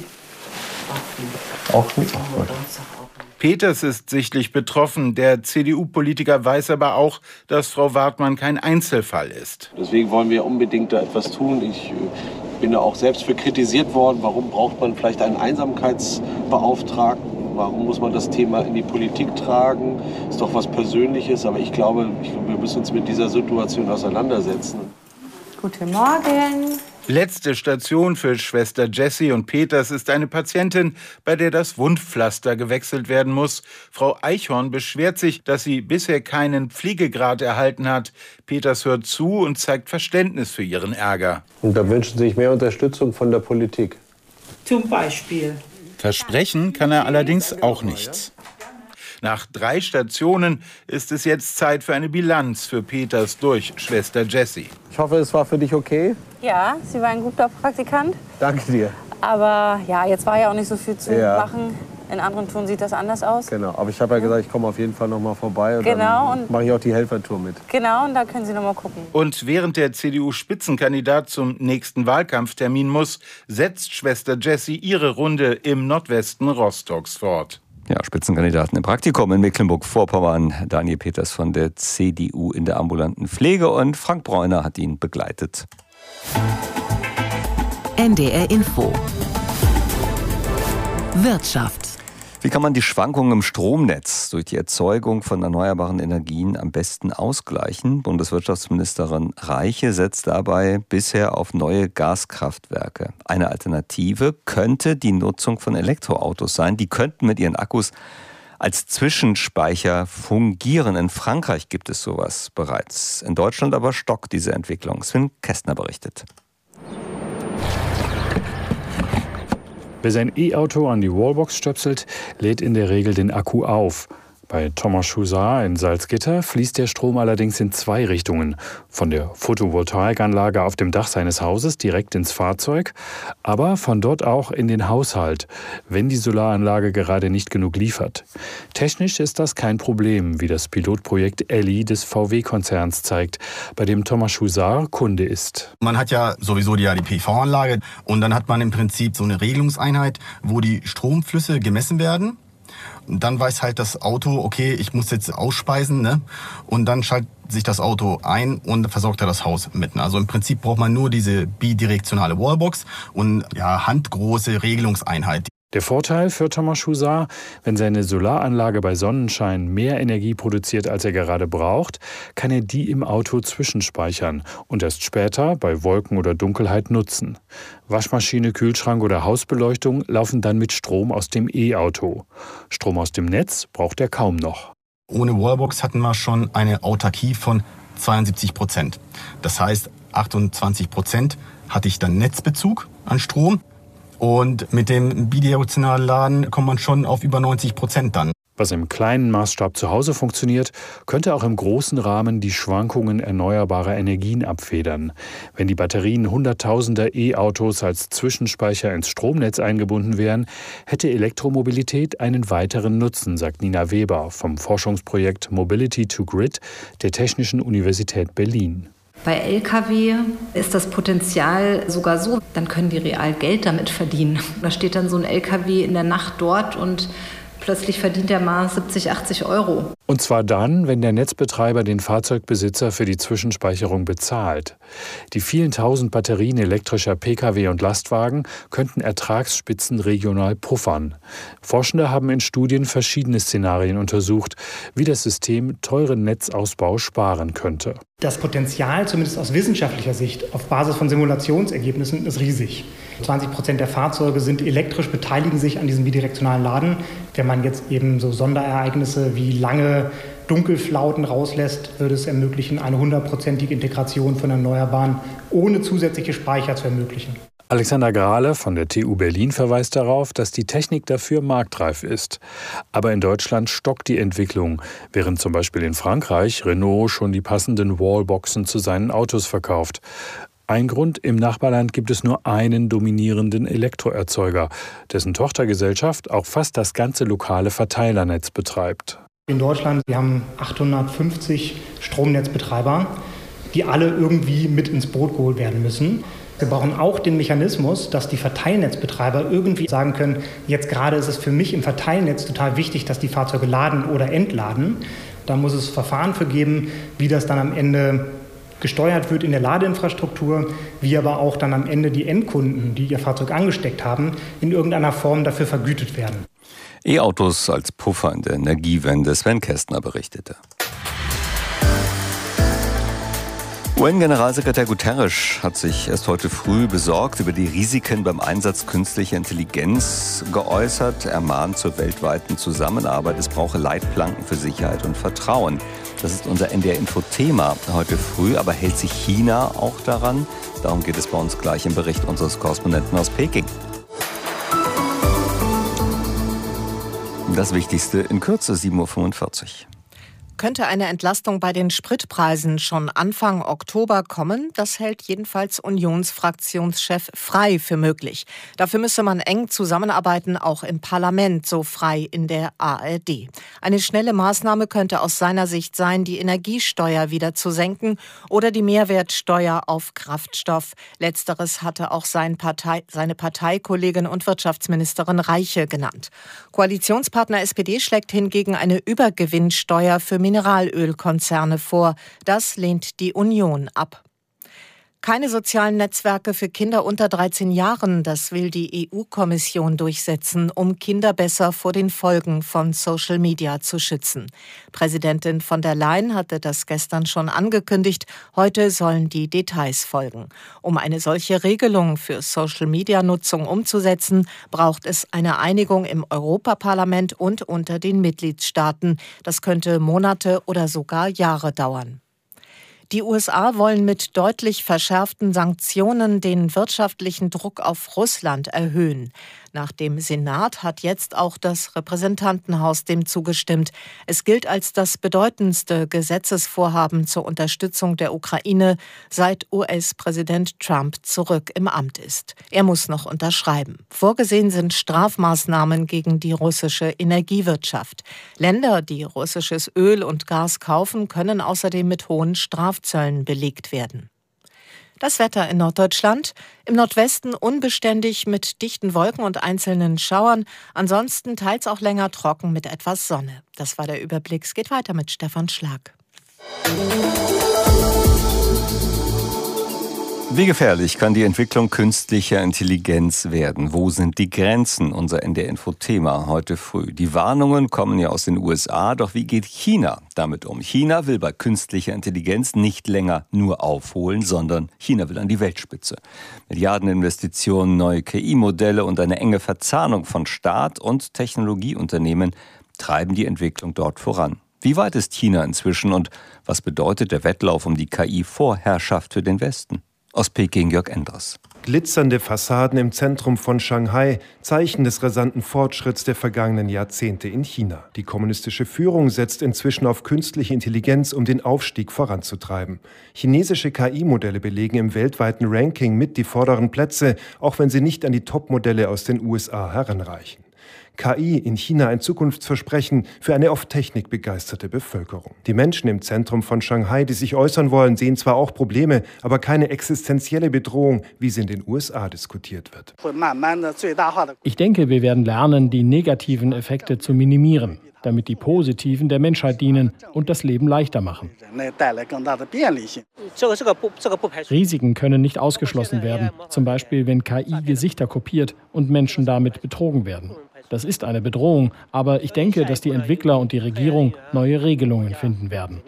Auch nicht. Oh Gott. Peters ist sichtlich betroffen. Der C D U-Politiker weiß aber auch, dass Frau Wartmann kein Einzelfall ist. Deswegen wollen wir unbedingt da etwas tun. Ich bin da auch selbst für kritisiert worden. Warum braucht man vielleicht einen Einsamkeitsbeauftragten? Warum muss man das Thema in die Politik tragen? Ist doch was Persönliches. Aber ich glaube, ich, wir müssen uns mit dieser Situation auseinandersetzen. Guten Morgen. Letzte Station für Schwester Jessie und Peters ist eine Patientin, bei der das Wundpflaster gewechselt werden muss. Frau Eichhorn beschwert sich, dass sie bisher keinen Pflegegrad erhalten hat. Peters hört zu und zeigt Verständnis für ihren Ärger. Und da wünschen Sie sich mehr Unterstützung von der Politik? Zum Beispiel. Versprechen kann er allerdings auch nichts. Nach drei Stationen ist es jetzt Zeit für eine Bilanz für Peters durch Schwester Jessie. Ich hoffe, es war für dich okay. Ja, sie war ein guter Praktikant. Danke dir. Aber ja, jetzt war ja auch nicht so viel zu Ja. machen. In anderen Touren sieht das anders aus. Genau, aber ich habe ja gesagt, ich komme auf jeden Fall noch mal vorbei. Und Genau, dann und- mache ich auch die Helfertour mit. Genau, und da können Sie noch mal gucken. Und während der C D U-Spitzenkandidat zum nächsten Wahlkampftermin muss, setzt Schwester Jessie ihre Runde im Nordwesten Rostocks fort. Ja, Spitzenkandidaten im Praktikum in Mecklenburg-Vorpommern. Daniel Peters von der C D U in der ambulanten Pflege und Frank Bräuner hat ihn begleitet. N D R Info. Wirtschaft. Wie kann man die Schwankungen im Stromnetz durch die Erzeugung von erneuerbaren Energien am besten ausgleichen? Bundeswirtschaftsministerin Reiche setzt dabei bisher auf neue Gaskraftwerke. Eine Alternative könnte die Nutzung von Elektroautos sein. Die könnten mit ihren Akkus als Zwischenspeicher fungieren. In Frankreich gibt es sowas bereits. In Deutschland aber stockt diese Entwicklung. Sven Kästner berichtet. Wer sein E-Auto an die Wallbox stöpselt, lädt in der Regel den Akku auf. Bei Thomas Husar in Salzgitter fließt der Strom allerdings in zwei Richtungen. Von der Photovoltaikanlage auf dem Dach seines Hauses direkt ins Fahrzeug, aber von dort auch in den Haushalt, wenn die Solaranlage gerade nicht genug liefert. Technisch ist das kein Problem, wie das Pilotprojekt Elli des V W-Konzerns zeigt, bei dem Thomas Husar Kunde ist. Man hat ja sowieso die, ja, die P V-Anlage und dann hat man im Prinzip so eine Regelungseinheit, wo die Stromflüsse gemessen werden. Und dann weiß halt das Auto, okay, ich muss jetzt ausspeisen, ne? Und dann schaltet sich das Auto ein und versorgt er das Haus mit. Also im Prinzip braucht man nur diese bidirektionale Wallbox und ja, handgroße Regelungseinheit. Der Vorteil für Thomas Husar, wenn seine Solaranlage bei Sonnenschein mehr Energie produziert, als er gerade braucht, kann er die im Auto zwischenspeichern und erst später bei Wolken oder Dunkelheit nutzen. Waschmaschine, Kühlschrank oder Hausbeleuchtung laufen dann mit Strom aus dem E-Auto. Strom aus dem Netz braucht er kaum noch. Ohne Wallbox hatten wir schon eine Autarkie von zweiundsiebzig Prozent. Das heißt, achtundzwanzig Prozent hatte ich dann Netzbezug an Strom. Und mit dem bidirektionalen Laden kommt man schon auf über neunzig Prozent dann. Was im kleinen Maßstab zu Hause funktioniert, könnte auch im großen Rahmen die Schwankungen erneuerbarer Energien abfedern. Wenn die Batterien hunderttausender E-Autos als Zwischenspeicher ins Stromnetz eingebunden wären, hätte Elektromobilität einen weiteren Nutzen, sagt Nina Weber vom Forschungsprojekt Mobility to Grid der Technischen Universität Berlin. Bei L K W ist das Potenzial sogar so, dann können die real Geld damit verdienen. Da steht dann so ein L K W in der Nacht dort und plötzlich verdient er mal siebzig, achtzig Euro. Und zwar dann, wenn der Netzbetreiber den Fahrzeugbesitzer für die Zwischenspeicherung bezahlt. Die vielen tausend Batterien elektrischer Pkw und Lastwagen könnten Ertragsspitzen regional puffern. Forschende haben in Studien verschiedene Szenarien untersucht, wie das System teuren Netzausbau sparen könnte. Das Potenzial, zumindest aus wissenschaftlicher Sicht, auf Basis von Simulationsergebnissen, ist riesig. zwanzig Prozent der Fahrzeuge sind elektrisch, beteiligen sich an diesem bidirektionalen Laden. Wenn man jetzt eben so Sonderereignisse wie lange Dunkelflauten rauslässt, würde es ermöglichen, eine hundertprozentige Integration von Erneuerbaren ohne zusätzliche Speicher zu ermöglichen. Alexander Grahle von der T U Berlin verweist darauf, dass die Technik dafür marktreif ist. Aber in Deutschland stockt die Entwicklung, während zum Beispiel in Frankreich Renault schon die passenden Wallboxen zu seinen Autos verkauft. Ein Grund, im Nachbarland gibt es nur einen dominierenden Elektroerzeuger, dessen Tochtergesellschaft auch fast das ganze lokale Verteilernetz betreibt. In Deutschland, wir haben achthundertfünfzig Stromnetzbetreiber, die alle irgendwie mit ins Boot geholt werden müssen. Wir brauchen auch den Mechanismus, dass die Verteilnetzbetreiber irgendwie sagen können, jetzt gerade ist es für mich im Verteilnetz total wichtig, dass die Fahrzeuge laden oder entladen. Da muss es Verfahren für geben, wie das dann am Ende gesteuert wird in der Ladeinfrastruktur, wie aber auch dann am Ende die Endkunden, die ihr Fahrzeug angesteckt haben, in irgendeiner Form dafür vergütet werden. E-Autos als Puffer in der Energiewende, Sven Kästner berichtete. U N-Generalsekretär Guterres hat sich erst heute früh besorgt über die Risiken beim Einsatz künstlicher Intelligenz geäußert. Er mahnt zur weltweiten Zusammenarbeit. Es brauche Leitplanken für Sicherheit und Vertrauen. Das ist unser N D R-Info-Thema heute früh. Aber hält sich China auch daran? Darum geht es bei uns gleich im Bericht unseres Korrespondenten aus Peking. Das Wichtigste in Kürze, sieben Uhr fünfundvierzig. Könnte eine Entlastung bei den Spritpreisen schon Anfang Oktober kommen? Das hält jedenfalls Unionsfraktionschef Frey für möglich. Dafür müsse man eng zusammenarbeiten, auch im Parlament, so Frey in der A R D. Eine schnelle Maßnahme könnte aus seiner Sicht sein, die Energiesteuer wieder zu senken oder die Mehrwertsteuer auf Kraftstoff. Letzteres hatte auch sein Partei, seine Parteikollegin und Wirtschaftsministerin Reiche genannt. Koalitionspartner S P D schlägt hingegen eine Übergewinnsteuer für Mineralölkonzerne vor. Das lehnt die Union ab. Keine sozialen Netzwerke für Kinder unter dreizehn Jahren, das will die E U-Kommission durchsetzen, um Kinder besser vor den Folgen von Social Media zu schützen. Präsidentin von der Leyen hatte das gestern schon angekündigt. Heute sollen die Details folgen. Um eine solche Regelung für Social Media-Nutzung umzusetzen, braucht es eine Einigung im Europaparlament und unter den Mitgliedstaaten. Das könnte Monate oder sogar Jahre dauern. Die U S A wollen mit deutlich verschärften Sanktionen den wirtschaftlichen Druck auf Russland erhöhen. Nach dem Senat hat jetzt auch das Repräsentantenhaus dem zugestimmt. Es gilt als das bedeutendste Gesetzesvorhaben zur Unterstützung der Ukraine, seit U S-Präsident Trump zurück im Amt ist. Er muss noch unterschreiben. Vorgesehen sind Strafmaßnahmen gegen die russische Energiewirtschaft. Länder, die russisches Öl und Gas kaufen, können außerdem mit hohen Strafzöllen belegt werden. Das Wetter in Norddeutschland. Im Nordwesten unbeständig mit dichten Wolken und einzelnen Schauern. Ansonsten teils auch länger trocken mit etwas Sonne. Das war der Überblick. Es geht weiter mit Stefan Schlag. Wie gefährlich kann die Entwicklung künstlicher Intelligenz werden? Wo sind die Grenzen? Unser N D R-Info-Thema heute früh. Die Warnungen kommen ja aus den U S A, doch wie geht China damit um? China will bei künstlicher Intelligenz nicht länger nur aufholen, sondern China will an die Weltspitze. Milliardeninvestitionen, neue K I-Modelle und eine enge Verzahnung von Staat und Technologieunternehmen treiben die Entwicklung dort voran. Wie weit ist China inzwischen und was bedeutet der Wettlauf um die K I-Vorherrschaft für den Westen? Aus Peking Jörg Endres. Glitzernde Fassaden im Zentrum von Shanghai, Zeichen des rasanten Fortschritts der vergangenen Jahrzehnte in China. Die kommunistische Führung setzt inzwischen auf künstliche Intelligenz, um den Aufstieg voranzutreiben. Chinesische K I-Modelle belegen im weltweiten Ranking mit die vorderen Plätze, auch wenn sie nicht an die Top-Modelle aus den U S A heranreichen. K I in China ein Zukunftsversprechen für eine auf Technik begeisterte Bevölkerung. Die Menschen im Zentrum von Shanghai, die sich äußern wollen, sehen zwar auch Probleme, aber keine existenzielle Bedrohung, wie sie in den U S A diskutiert wird. Ich denke, wir werden lernen, die negativen Effekte zu minimieren, damit die positiven der Menschheit dienen und das Leben leichter machen. Risiken können nicht ausgeschlossen werden, zum Beispiel wenn K I Gesichter kopiert und Menschen damit betrogen werden. Das ist eine Bedrohung, aber ich denke, dass die Entwickler und die Regierung neue Regelungen finden werden.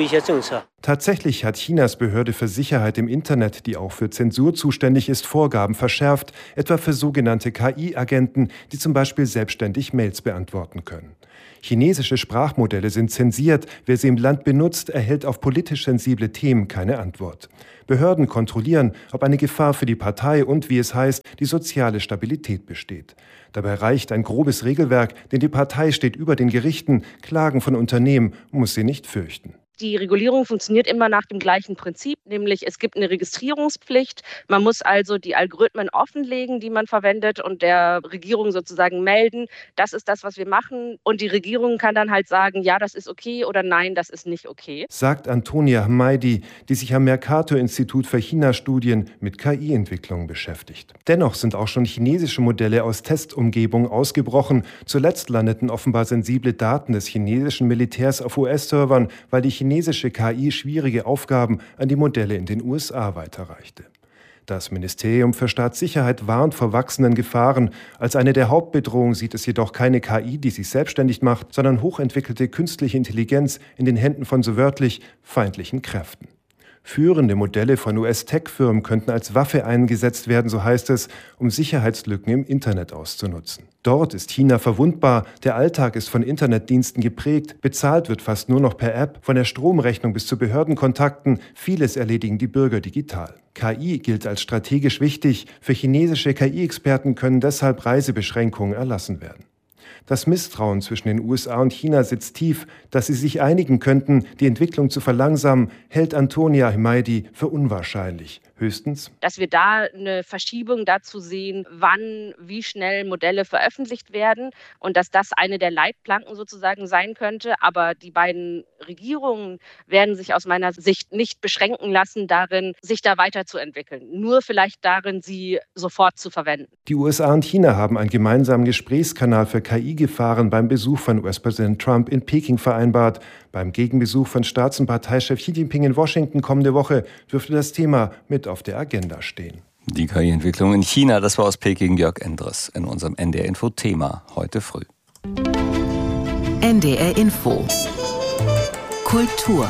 Tatsächlich hat Chinas Behörde für Sicherheit im Internet, die auch für Zensur zuständig ist, Vorgaben verschärft, etwa für sogenannte K I-Agenten, die zum Beispiel selbstständig Mails beantworten können. Chinesische Sprachmodelle sind zensiert. Wer sie im Land benutzt, erhält auf politisch sensible Themen keine Antwort. Behörden kontrollieren, ob eine Gefahr für die Partei und, wie es heißt, die soziale Stabilität besteht. Dabei reicht ein grobes Regelwerk, denn die Partei steht über den Gerichten. Klagen von Unternehmen muss sie nicht fürchten. Die Regulierung funktioniert immer nach dem gleichen Prinzip, nämlich es gibt eine Registrierungspflicht. Man muss also die Algorithmen offenlegen, die man verwendet und der Regierung sozusagen melden. Das ist das, was wir machen. Und die Regierung kann dann halt sagen, ja, das ist okay oder nein, das ist nicht okay. Sagt Antonia Hmeidi, die sich am Mercator-Institut für China-Studien mit K I-Entwicklung beschäftigt. Dennoch sind auch schon chinesische Modelle aus Testumgebungen ausgebrochen. Zuletzt landeten offenbar sensible Daten des chinesischen Militärs auf U S-Servern, weil die chinesische chinesische K I schwierige Aufgaben an die Modelle in den U S A weiterreichte. Das Ministerium für Staatssicherheit warnt vor wachsenden Gefahren. Als eine der Hauptbedrohungen sieht es jedoch keine K I, die sich selbstständig macht, sondern hochentwickelte künstliche Intelligenz in den Händen von so wörtlich feindlichen Kräften. Führende Modelle von U S-Tech-Firmen könnten als Waffe eingesetzt werden, so heißt es, um Sicherheitslücken im Internet auszunutzen. Dort ist China verwundbar, der Alltag ist von Internetdiensten geprägt, bezahlt wird fast nur noch per App, von der Stromrechnung bis zu Behördenkontakten, vieles erledigen die Bürger digital. K I gilt als strategisch wichtig, für chinesische K I-Experten können deshalb Reisebeschränkungen erlassen werden. Das Misstrauen zwischen den U S A und China sitzt tief. Dass sie sich einigen könnten, die Entwicklung zu verlangsamen, hält Antonia Hmeidi für unwahrscheinlich. Höchstens, dass wir da eine Verschiebung dazu sehen, wann, wie schnell Modelle veröffentlicht werden und dass das eine der Leitplanken sozusagen sein könnte. Aber die beiden Regierungen werden sich aus meiner Sicht nicht beschränken lassen darin, sich da weiterzuentwickeln. Nur vielleicht darin, sie sofort zu verwenden. Die U S A und China haben einen gemeinsamen Gesprächskanal für K I-Gefahren beim Besuch von U S-Präsident Trump in Peking vereinbart. Beim Gegenbesuch von Staats- und Parteichef Xi Jinping in Washington kommende Woche dürfte das Thema mit auf der Agenda stehen. Die K I-Entwicklung in China, das war aus Peking Jörg Endres in unserem N D R-Info-Thema heute früh. N D R Info Kultur.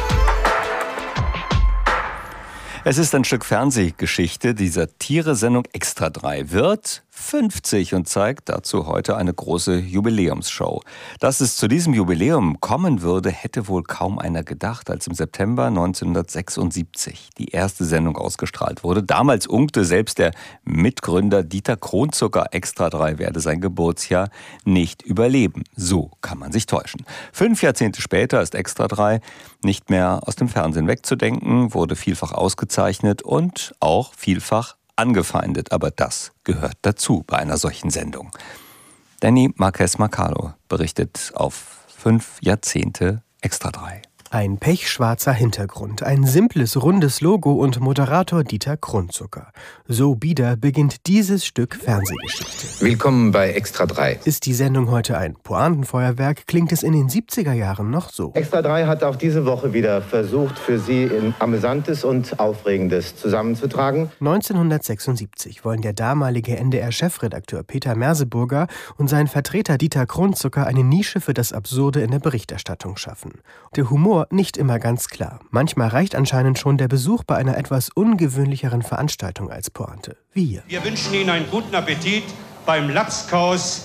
Es ist ein Stück Fernsehgeschichte. Die Satire-Sendung Extra drei wird fünfzig und zeigt dazu heute eine große Jubiläumsshow. Dass es zu diesem Jubiläum kommen würde, hätte wohl kaum einer gedacht, als im September neunzehnhundertsechsundsiebzig die erste Sendung ausgestrahlt wurde. Damals unkte selbst der Mitgründer Dieter Kronzucker, Extra drei werde sein Geburtsjahr nicht überleben. So kann man sich täuschen. Fünf Jahrzehnte später ist Extra drei nicht mehr aus dem Fernsehen wegzudenken, wurde vielfach ausgezeichnet und auch vielfach angefeindet, aber das gehört dazu bei einer solchen Sendung. Danny Marquez Macalo berichtet auf fünf Jahrzehnte Extra drei. Ein pechschwarzer Hintergrund, ein simples, rundes Logo und Moderator Dieter Kronzucker. So bieder beginnt dieses Stück Fernsehgeschichte. Willkommen bei Extra drei. Ist die Sendung heute ein Pointenfeuerwerk, klingt es in den siebziger Jahren noch so. Extra drei hat auch diese Woche wieder versucht, für Sie Amüsantes und Aufregendes zusammenzutragen. neunzehnhundertsechsundsiebzig wollen der damalige N D R-Chefredakteur Peter Merseburger und sein Vertreter Dieter Kronzucker eine Nische für das Absurde in der Berichterstattung schaffen. Der Humor nicht immer ganz klar. Manchmal reicht anscheinend schon der Besuch bei einer etwas ungewöhnlicheren Veranstaltung als Pointe. Wie hier. Wir wünschen Ihnen einen guten Appetit beim Lapskaus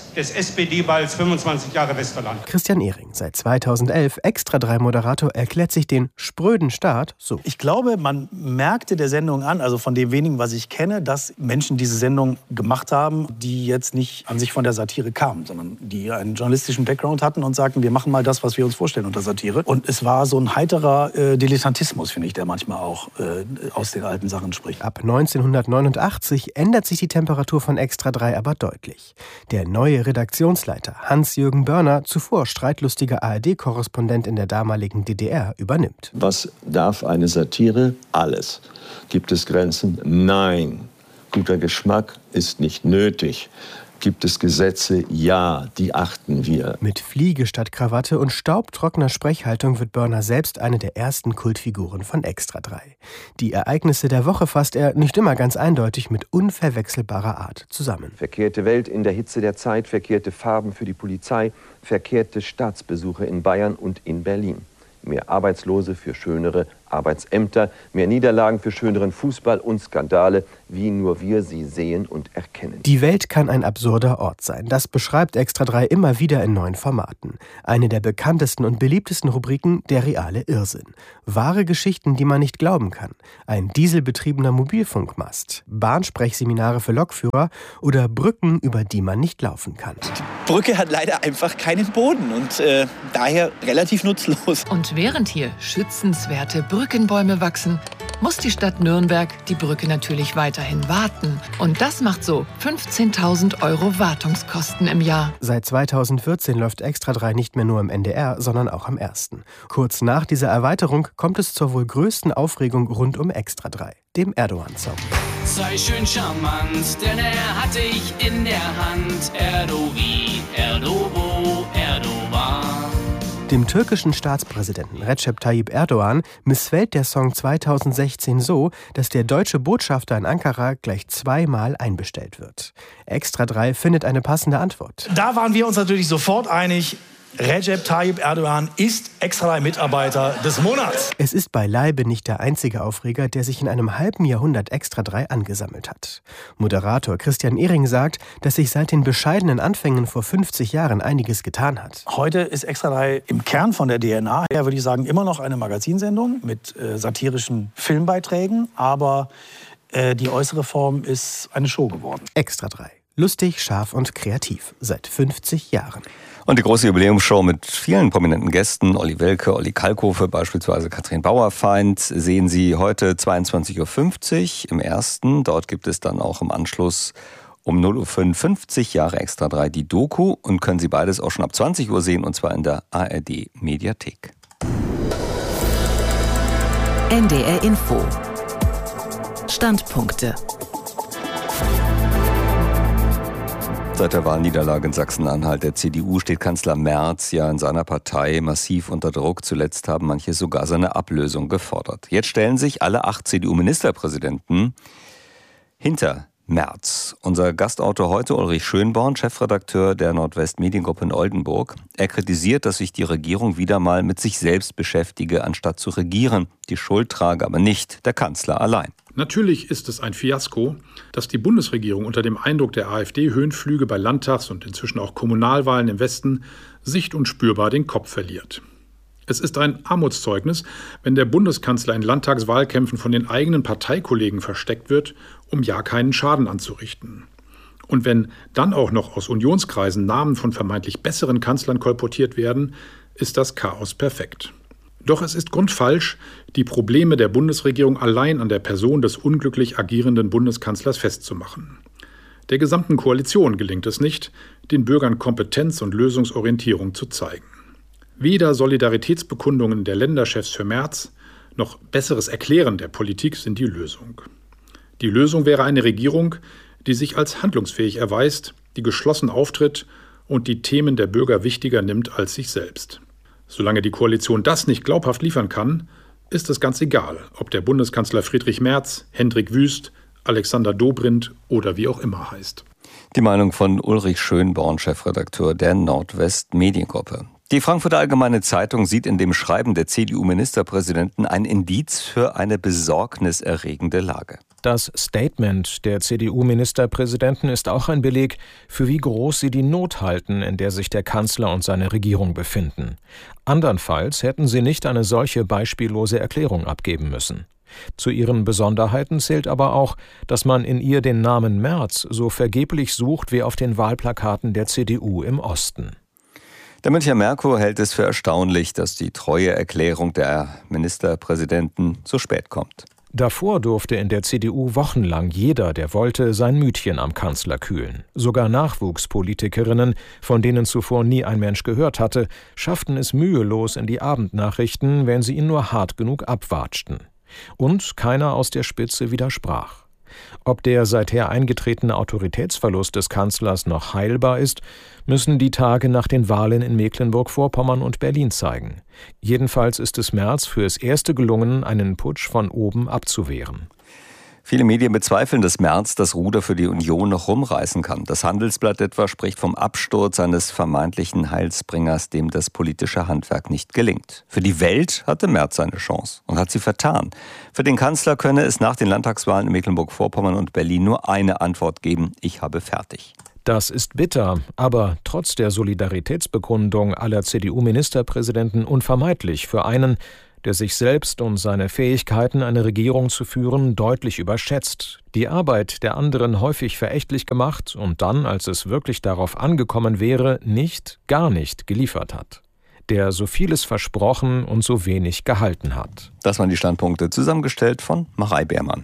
des S P D-Balls fünfundzwanzig Jahre Westerland. Christian Ehring, seit zweitausendelf Extra drei Moderator, erklärt sich den spröden Start so. Ich glaube, man merkte der Sendung an, also von dem wenigen, was ich kenne, dass Menschen diese Sendung gemacht haben, die jetzt nicht an sich von der Satire kamen, sondern die einen journalistischen Background hatten und sagten, wir machen mal das, was wir uns vorstellen unter Satire. Und es war so ein heiterer äh, Dilettantismus, finde ich, der manchmal auch äh, aus den alten Sachen spricht. Ab neunzehnhundertneunundachtzig ändert sich die Temperatur von Extra drei aber deutlich. Der neue Redaktionsleiter Hans-Jürgen Börner, zuvor streitlustiger A R D-Korrespondent in der damaligen D D R, übernimmt. Was darf eine Satire? Alles. Gibt es Grenzen? Nein. Guter Geschmack ist nicht nötig. Gibt es Gesetze? Ja, die achten wir. Mit Fliege statt Krawatte und staubtrockener Sprechhaltung wird Börner selbst eine der ersten Kultfiguren von Extra drei. Die Ereignisse der Woche fasst er, nicht immer ganz eindeutig, mit unverwechselbarer Art zusammen. Verkehrte Welt in der Hitze der Zeit, verkehrte Farben für die Polizei, verkehrte Staatsbesuche in Bayern und in Berlin. Mehr Arbeitslose für schönere Arbeitsämter, mehr Niederlagen für schöneren Fußball und Skandale, wie nur wir sie sehen und erkennen. Die Welt kann ein absurder Ort sein. Das beschreibt Extra drei immer wieder in neuen Formaten. Eine der bekanntesten und beliebtesten Rubriken, der reale Irrsinn. Wahre Geschichten, die man nicht glauben kann. Ein dieselbetriebener Mobilfunkmast, Bahnsprechseminare für Lokführer oder Brücken, über die man nicht laufen kann. Die Brücke hat leider einfach keinen Boden und äh, daher relativ nutzlos. Und während hier schützenswerte Brückenbäume wachsen, muss die Stadt Nürnberg die Brücke natürlich weiterhin warten. Und das macht so fünfzehntausend Euro Wartungskosten im Jahr. Seit zweitausendvierzehn läuft Extra drei nicht mehr nur im N D R, sondern auch am Ersten. Kurz nach dieser Erweiterung kommt es zur wohl größten Aufregung rund um Extra drei, dem Erdogan-Song. Sei schön charmant, denn er hat dich in der Hand. Erdogan, Erdobo, Erdogan. Dem türkischen Staatspräsidenten Recep Tayyip Erdogan missfällt der Song zweitausendsechzehn so, dass der deutsche Botschafter in Ankara gleich zweimal einbestellt wird. Extra drei findet eine passende Antwort. Da waren wir uns natürlich sofort einig. Recep Tayyip Erdogan ist Extra drei Mitarbeiter des Monats. Es ist beileibe nicht der einzige Aufreger, der sich in einem halben Jahrhundert Extra drei angesammelt hat. Moderator Christian Ehring sagt, dass sich seit den bescheidenen Anfängen vor fünfzig Jahren einiges getan hat. Heute ist Extra drei im Kern von der D N A her, würde ich sagen, immer noch eine Magazinsendung mit äh, satirischen Filmbeiträgen, aber äh, die äußere Form ist eine Show geworden. Extra drei. Lustig, scharf und kreativ. Seit fünfzig Jahren. Und die große Jubiläumsshow mit vielen prominenten Gästen, Olli Welke, Olli Kalkofe, beispielsweise Katrin Bauerfeind, sehen Sie heute zweiundzwanzig Uhr fünfzig im Ersten. Dort gibt es dann auch im Anschluss um null Uhr fünfundfünfzig Jahre Extra drei die Doku und können Sie beides auch schon ab zwanzig Uhr sehen, und zwar in der A R D Mediathek. N D R Info. Standpunkte. Seit der Wahlniederlage in Sachsen-Anhalt der C D U steht Kanzler Merz ja in seiner Partei massiv unter Druck. Zuletzt haben manche sogar seine Ablösung gefordert. Jetzt stellen sich alle acht C D U-Ministerpräsidenten hinter Merz. Unser Gastautor heute Ulrich Schönborn, Chefredakteur der Nordwest-Mediengruppe in Oldenburg. Er kritisiert, dass sich die Regierung wieder mal mit sich selbst beschäftige, anstatt zu regieren. Die Schuld trage aber nicht der Kanzler allein. Natürlich ist es ein Fiasko, dass die Bundesregierung unter dem Eindruck der AfD-Höhenflüge bei Landtags- und inzwischen auch Kommunalwahlen im Westen sicht- und spürbar den Kopf verliert. Es ist ein Armutszeugnis, wenn der Bundeskanzler in Landtagswahlkämpfen von den eigenen Parteikollegen versteckt wird, um ja keinen Schaden anzurichten. Und wenn dann auch noch aus Unionskreisen Namen von vermeintlich besseren Kanzlern kolportiert werden, ist das Chaos perfekt. Doch es ist grundfalsch, die Probleme der Bundesregierung allein an der Person des unglücklich agierenden Bundeskanzlers festzumachen. Der gesamten Koalition gelingt es nicht, den Bürgern Kompetenz und Lösungsorientierung zu zeigen. Weder Solidaritätsbekundungen der Länderchefs für Merz noch besseres Erklären der Politik sind die Lösung. Die Lösung wäre eine Regierung, die sich als handlungsfähig erweist, die geschlossen auftritt und die Themen der Bürger wichtiger nimmt als sich selbst. Solange die Koalition das nicht glaubhaft liefern kann, ist es ganz egal, ob der Bundeskanzler Friedrich Merz, Hendrik Wüst, Alexander Dobrindt oder wie auch immer heißt. Die Meinung von Ulrich Schönborn, Chefredakteur der Nordwest-Mediengruppe. Die Frankfurter Allgemeine Zeitung sieht in dem Schreiben der C D U-Ministerpräsidenten ein Indiz für eine besorgniserregende Lage. Das Statement der C D U-Ministerpräsidenten ist auch ein Beleg, für wie groß sie die Not halten, in der sich der Kanzler und seine Regierung befinden. Andernfalls hätten sie nicht eine solche beispiellose Erklärung abgeben müssen. Zu ihren Besonderheiten zählt aber auch, dass man in ihr den Namen Merz so vergeblich sucht wie auf den Wahlplakaten der C D U im Osten. Der Münchner Merkur hält es für erstaunlich, dass die Treueerklärung der Ministerpräsidenten so spät kommt. Davor durfte in der C D U wochenlang jeder, der wollte, sein Mütchen am Kanzler kühlen. Sogar Nachwuchspolitikerinnen, von denen zuvor nie ein Mensch gehört hatte, schafften es mühelos in die Abendnachrichten, wenn sie ihn nur hart genug abwatschten. Und keiner aus der Spitze widersprach. Ob der seither eingetretene Autoritätsverlust des Kanzlers noch heilbar ist, müssen die Tage nach den Wahlen in Mecklenburg-Vorpommern und Berlin zeigen. Jedenfalls ist es Merz fürs Erste gelungen, einen Putsch von oben abzuwehren. Viele Medien bezweifeln, dass Merz das Ruder für die Union noch rumreißen kann. Das Handelsblatt etwa spricht vom Absturz eines vermeintlichen Heilsbringers, dem das politische Handwerk nicht gelingt. Für die Welt hatte Merz seine Chance und hat sie vertan. Für den Kanzler könne es nach den Landtagswahlen in Mecklenburg-Vorpommern und Berlin nur eine Antwort geben: Ich habe fertig. Das ist bitter, aber trotz der Solidaritätsbekundung aller C D U-Ministerpräsidenten unvermeidlich für einen, der sich selbst und seine Fähigkeiten, eine Regierung zu führen, deutlich überschätzt, die Arbeit der anderen häufig verächtlich gemacht und dann, als es wirklich darauf angekommen wäre, nicht, gar nicht geliefert hat. Der so vieles versprochen und so wenig gehalten hat. Das waren die Standpunkte, zusammengestellt von Marei Beermann.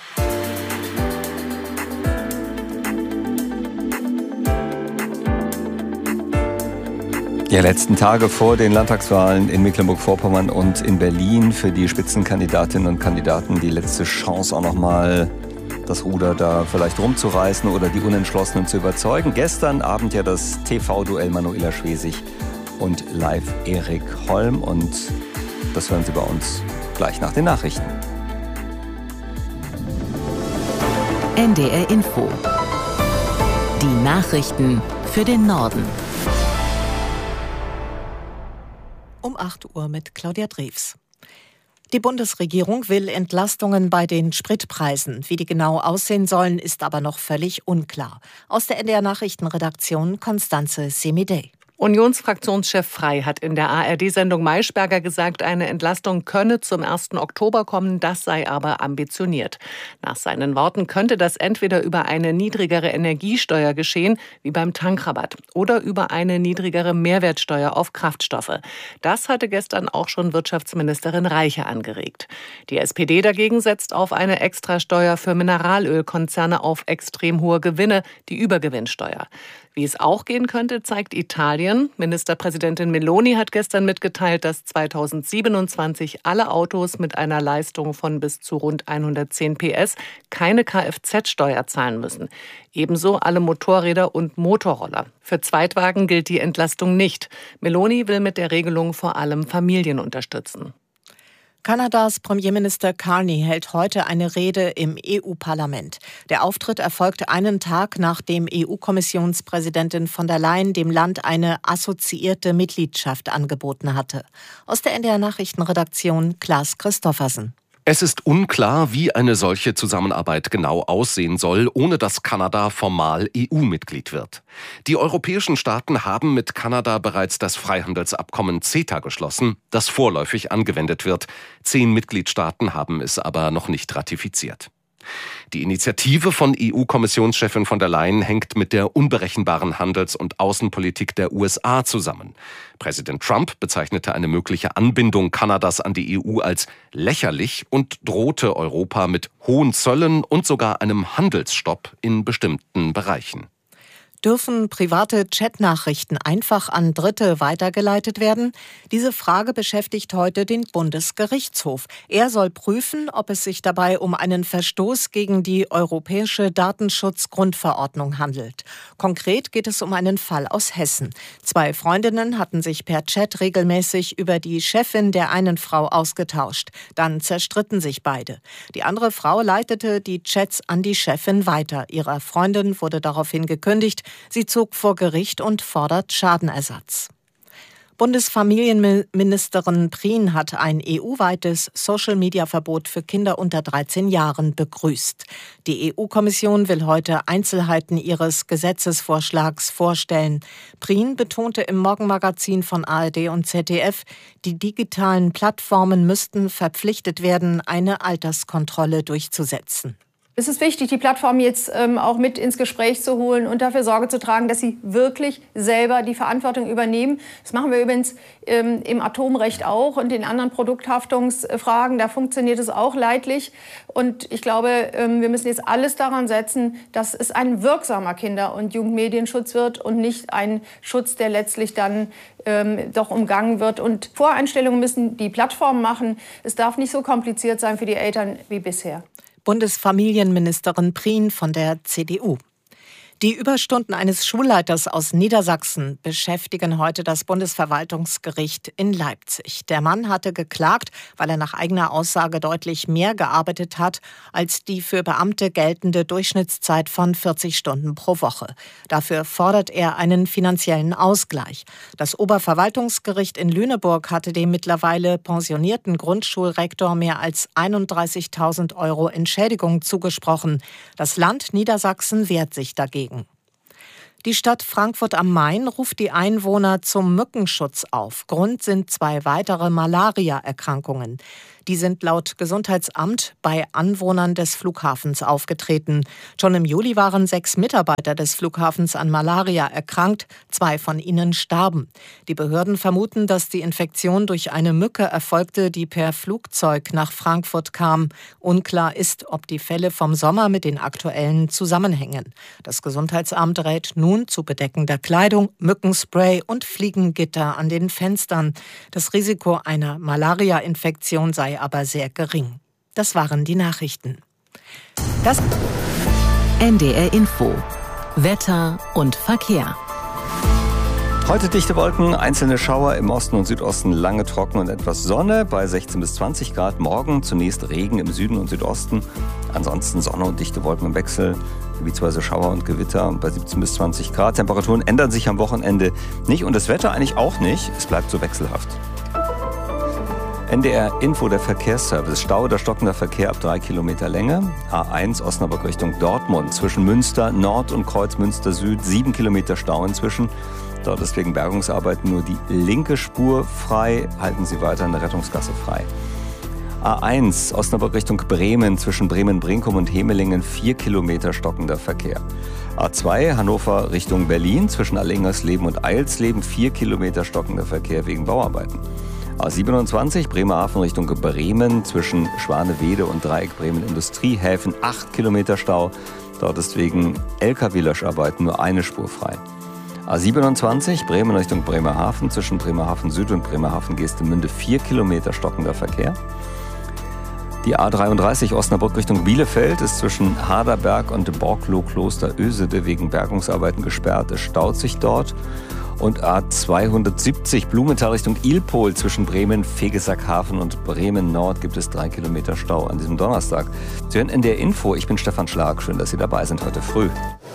Ja, letzten Tage vor den Landtagswahlen in Mecklenburg-Vorpommern und in Berlin für die Spitzenkandidatinnen und Kandidaten die letzte Chance, auch nochmal das Ruder da vielleicht rumzureißen oder die Unentschlossenen zu überzeugen. Gestern Abend ja das T V-Duell Manuela Schwesig und live Erik Holm, und das hören Sie bei uns gleich nach den Nachrichten. N D R Info. Die Nachrichten für den Norden. Um acht Uhr mit Claudia Drews. Die Bundesregierung will Entlastungen bei den Spritpreisen. Wie die genau aussehen sollen, ist aber noch völlig unklar. Aus der N D R-Nachrichtenredaktion Constanze Semidey. Unionsfraktionschef Frey hat in der A R D-Sendung Maischberger gesagt, eine Entlastung könne zum ersten Oktober kommen, das sei aber ambitioniert. Nach seinen Worten könnte das entweder über eine niedrigere Energiesteuer geschehen, wie beim Tankrabatt, oder über eine niedrigere Mehrwertsteuer auf Kraftstoffe. Das hatte gestern auch schon Wirtschaftsministerin Reiche angeregt. Die S P D dagegen setzt auf eine Extrasteuer für Mineralölkonzerne auf extrem hohe Gewinne, die Übergewinnsteuer. Wie es auch gehen könnte, zeigt Italien. Ministerpräsidentin Meloni hat gestern mitgeteilt, dass zweitausendsiebenundzwanzig alle Autos mit einer Leistung von bis zu rund hundertzehn P S keine Kfz-Steuer zahlen müssen. Ebenso alle Motorräder und Motorroller. Für Zweitwagen gilt die Entlastung nicht. Meloni will mit der Regelung vor allem Familien unterstützen. Kanadas Premierminister Carney hält heute eine Rede im E U-Parlament. Der Auftritt erfolgte einen Tag, nachdem E U-Kommissionspräsidentin von der Leyen dem Land eine assoziierte Mitgliedschaft angeboten hatte. Aus der N D R-Nachrichtenredaktion Klaas Christoffersen. Es ist unklar, wie eine solche Zusammenarbeit genau aussehen soll, ohne dass Kanada formal E U-Mitglied wird. Die europäischen Staaten haben mit Kanada bereits das Freihandelsabkommen CETA geschlossen, das vorläufig angewendet wird. Zehn Mitgliedstaaten haben es aber noch nicht ratifiziert. Die Initiative von E U-Kommissionschefin von der Leyen hängt mit der unberechenbaren Handels- und Außenpolitik der U S A zusammen. Präsident Trump bezeichnete eine mögliche Anbindung Kanadas an die E U als lächerlich und drohte Europa mit hohen Zöllen und sogar einem Handelsstopp in bestimmten Bereichen. Dürfen private Chatnachrichten einfach an Dritte weitergeleitet werden? Diese Frage beschäftigt heute den Bundesgerichtshof. Er soll prüfen, ob es sich dabei um einen Verstoß gegen die Europäische Datenschutzgrundverordnung handelt. Konkret geht es um einen Fall aus Hessen. Zwei Freundinnen hatten sich per Chat regelmäßig über die Chefin der einen Frau ausgetauscht. Dann zerstritten sich beide. Die andere Frau leitete die Chats an die Chefin weiter. Ihrer Freundin wurde daraufhin gekündigt. Sie zog vor Gericht und fordert Schadenersatz. Bundesfamilienministerin Prien hat ein E U-weites Social-Media-Verbot für Kinder unter dreizehn Jahren begrüßt. Die E U-Kommission will heute Einzelheiten ihres Gesetzesvorschlags vorstellen. Prien betonte im Morgenmagazin von A R D und Z D F, die digitalen Plattformen müssten verpflichtet werden, eine Alterskontrolle durchzusetzen. Es ist wichtig, die Plattform jetzt ähm, auch mit ins Gespräch zu holen und dafür Sorge zu tragen, dass sie wirklich selber die Verantwortung übernehmen. Das machen wir übrigens ähm, im Atomrecht auch und in anderen Produkthaftungsfragen. Da funktioniert es auch leidlich. Und ich glaube, ähm, wir müssen jetzt alles daran setzen, dass es ein wirksamer Kinder- und Jugendmedienschutz wird und nicht ein Schutz, der letztlich dann ähm, doch umgangen wird. Und Voreinstellungen müssen die Plattformen machen. Es darf nicht so kompliziert sein für die Eltern wie bisher. Bundesfamilienministerin Prien von der C D U. Die Überstunden eines Schulleiters aus Niedersachsen beschäftigen heute das Bundesverwaltungsgericht in Leipzig. Der Mann hatte geklagt, weil er nach eigener Aussage deutlich mehr gearbeitet hat als die für Beamte geltende Durchschnittszeit von vierzig Stunden pro Woche. Dafür fordert er einen finanziellen Ausgleich. Das Oberverwaltungsgericht in Lüneburg hatte dem mittlerweile pensionierten Grundschulrektor mehr als einunddreißigtausend Euro Entschädigung zugesprochen. Das Land Niedersachsen wehrt sich dagegen. Die Stadt Frankfurt am Main ruft die Einwohner zum Mückenschutz auf. Grund sind zwei weitere Malaria-Erkrankungen. Die sind laut Gesundheitsamt bei Anwohnern des Flughafens aufgetreten. Schon im Juli waren sechs Mitarbeiter des Flughafens an Malaria erkrankt. Zwei von ihnen starben. Die Behörden vermuten, dass die Infektion durch eine Mücke erfolgte, die per Flugzeug nach Frankfurt kam. Unklar ist, ob die Fälle vom Sommer mit den aktuellen zusammenhängen. Das Gesundheitsamt rät nun zu bedeckender Kleidung, Mückenspray und Fliegengitter an den Fenstern. Das Risiko einer Malaria-Infektion sei aber sehr gering. Das waren die Nachrichten. Das N D R Info. Wetter und Verkehr. Heute dichte Wolken, einzelne Schauer im Osten und Südosten, lange trocken und etwas Sonne bei sechzehn bis zwanzig Grad. Morgen zunächst Regen im Süden und Südosten, ansonsten Sonne und dichte Wolken im Wechsel, gebietsweise Schauer und Gewitter bei siebzehn bis zwanzig Grad. Temperaturen ändern sich am Wochenende nicht und das Wetter eigentlich auch nicht. Es bleibt so wechselhaft. N D R Info, der Verkehrsservice. Stau oder stockender Verkehr ab drei Kilometer Länge. A eins Osnabrück Richtung Dortmund. Zwischen Münster Nord und Kreuz Münster Süd. Sieben Kilometer Stau inzwischen. Dort ist wegen Bergungsarbeiten nur die linke Spur frei. Halten Sie weiter in der Rettungsgasse frei. A eins Osnabrück Richtung Bremen. Zwischen Bremen-Brinkum und Hemelingen. Vier Kilometer stockender Verkehr. A zwei Hannover Richtung Berlin. Zwischen Allingersleben und Eilsleben. Vier Kilometer stockender Verkehr wegen Bauarbeiten. A siebenundzwanzig Bremerhaven Richtung Bremen zwischen Schwanewede und Dreieck Bremen Industriehäfen acht Kilometer Stau. Dort ist wegen L K W-Löscharbeiten nur eine Spur frei. A siebenundzwanzig Bremen Richtung Bremerhaven zwischen Bremerhaven Süd und Bremerhaven Geestemünde vier Kilometer stockender Verkehr. Die A dreiunddreißig Osnabrück Richtung Bielefeld ist zwischen Haderberg und Borkloh-Kloster Ösede wegen Bergungsarbeiten gesperrt. Es staut sich dort. Und A zweihundertsiebzig Blumenthal Richtung Ilpol zwischen Bremen, Vegesackhafen und Bremen Nord gibt es drei Kilometer Stau an diesem Donnerstag. Sie hören N D R Info, ich bin Stefan Schlag, schön, dass Sie dabei sind heute früh.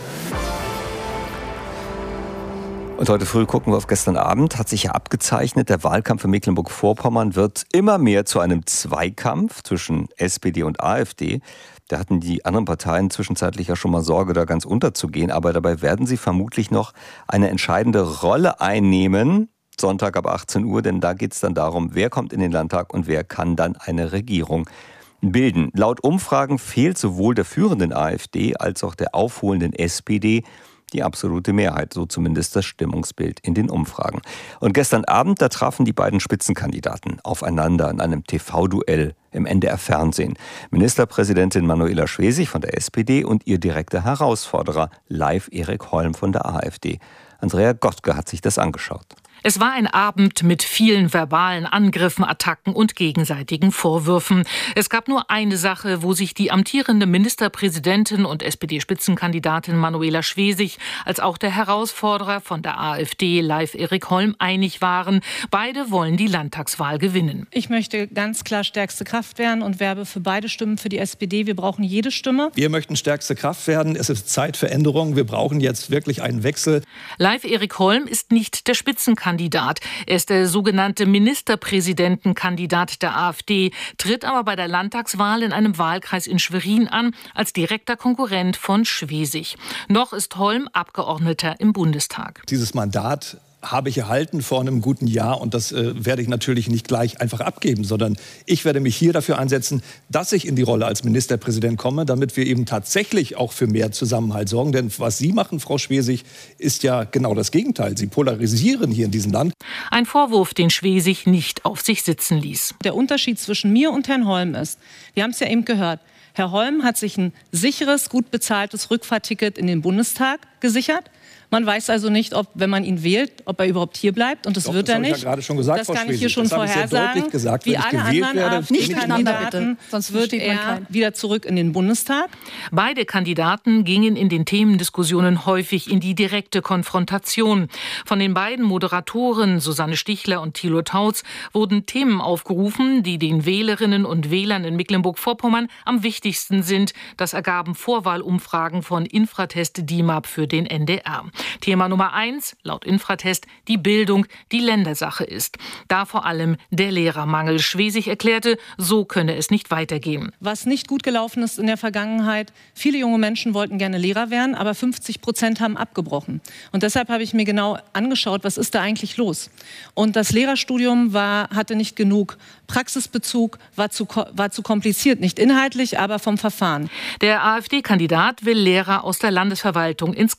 Und heute früh gucken wir auf gestern Abend, hat sich ja abgezeichnet, der Wahlkampf in Mecklenburg-Vorpommern wird immer mehr zu einem Zweikampf zwischen S P D und AfD. Da hatten die anderen Parteien zwischenzeitlich ja schon mal Sorge, da ganz unterzugehen. Aber dabei werden sie vermutlich noch eine entscheidende Rolle einnehmen. Sonntag ab achtzehn Uhr, denn da geht es dann darum, wer kommt in den Landtag und wer kann dann eine Regierung bilden. Laut Umfragen fehlt sowohl der führenden AfD als auch der aufholenden S P D die absolute Mehrheit, so zumindest das Stimmungsbild in den Umfragen. Und gestern Abend, da trafen die beiden Spitzenkandidaten aufeinander in einem T V-Duell im N D R-Fernsehen. Ministerpräsidentin Manuela Schwesig von der S P D und ihr direkter Herausforderer Live Erik Holm von der AfD. Andrea Gottke hat sich das angeschaut. Es war ein Abend mit vielen verbalen Angriffen, Attacken und gegenseitigen Vorwürfen. Es gab nur eine Sache, wo sich die amtierende Ministerpräsidentin und S P D-Spitzenkandidatin Manuela Schwesig als auch der Herausforderer von der AfD, Live Erik Holm, einig waren. Beide wollen die Landtagswahl gewinnen. Ich möchte ganz klar stärkste Kraft werden und werbe für beide Stimmen für die S P D. Wir brauchen jede Stimme. Wir möchten stärkste Kraft werden. Es ist Zeit für Änderungen. Wir brauchen jetzt wirklich einen Wechsel. Live Erik Holm ist nicht der Spitzenkandidat Kandidat. Er ist der sogenannte Ministerpräsidentenkandidat der AfD, tritt aber bei der Landtagswahl in einem Wahlkreis in Schwerin an, als direkter Konkurrent von Schwesig. Noch ist Holm Abgeordneter im Bundestag. Dieses Mandat habe ich erhalten vor einem guten Jahr und das äh, werde ich natürlich nicht gleich einfach abgeben, sondern ich werde mich hier dafür einsetzen, dass ich in die Rolle als Ministerpräsident komme, damit wir eben tatsächlich auch für mehr Zusammenhalt sorgen. Denn was Sie machen, Frau Schwesig, ist ja genau das Gegenteil. Sie polarisieren hier in diesem Land. Ein Vorwurf, den Schwesig nicht auf sich sitzen ließ. Der Unterschied zwischen mir und Herrn Holm ist, wir haben es ja eben gehört, Herr Holm hat sich ein sicheres, gut bezahltes Rückfahrticket in den Bundestag gesichert. Man weiß also nicht, ob, wenn man ihn wählt, ob er überhaupt hier bleibt. Und das Doch, wird das er nicht. Ich ja gerade schon gesagt, das Frau kann ich Schwesig. hier schon das vorhersagen. Gesagt, Wie alle anderen AfD-Kandidaten, sonst wird er wieder zurück in den Bundestag. Beide Kandidaten gingen in den Themendiskussionen häufig in die direkte Konfrontation. Von den beiden Moderatoren Susanne Stichler und Thilo Tautz wurden Themen aufgerufen, die den Wählerinnen und Wählern in Mecklenburg-Vorpommern am wichtigsten sind. Das ergaben Vorwahlumfragen von Infratest D I M A P für den N D R. Thema Nummer eins, laut Infratest, die Bildung, die Ländersache ist. Da vor allem der Lehrermangel. Schwesig erklärte, so könne es nicht weitergehen. Was nicht gut gelaufen ist in der Vergangenheit, viele junge Menschen wollten gerne Lehrer werden, aber fünfzig Prozent haben abgebrochen. Und deshalb habe ich mir genau angeschaut, was ist da eigentlich los. Und das Lehrerstudium war, hatte nicht genug Praxisbezug, war zu, war zu kompliziert, nicht inhaltlich, aber vom Verfahren. Der AfD-Kandidat will Lehrer aus der Landesverwaltung ins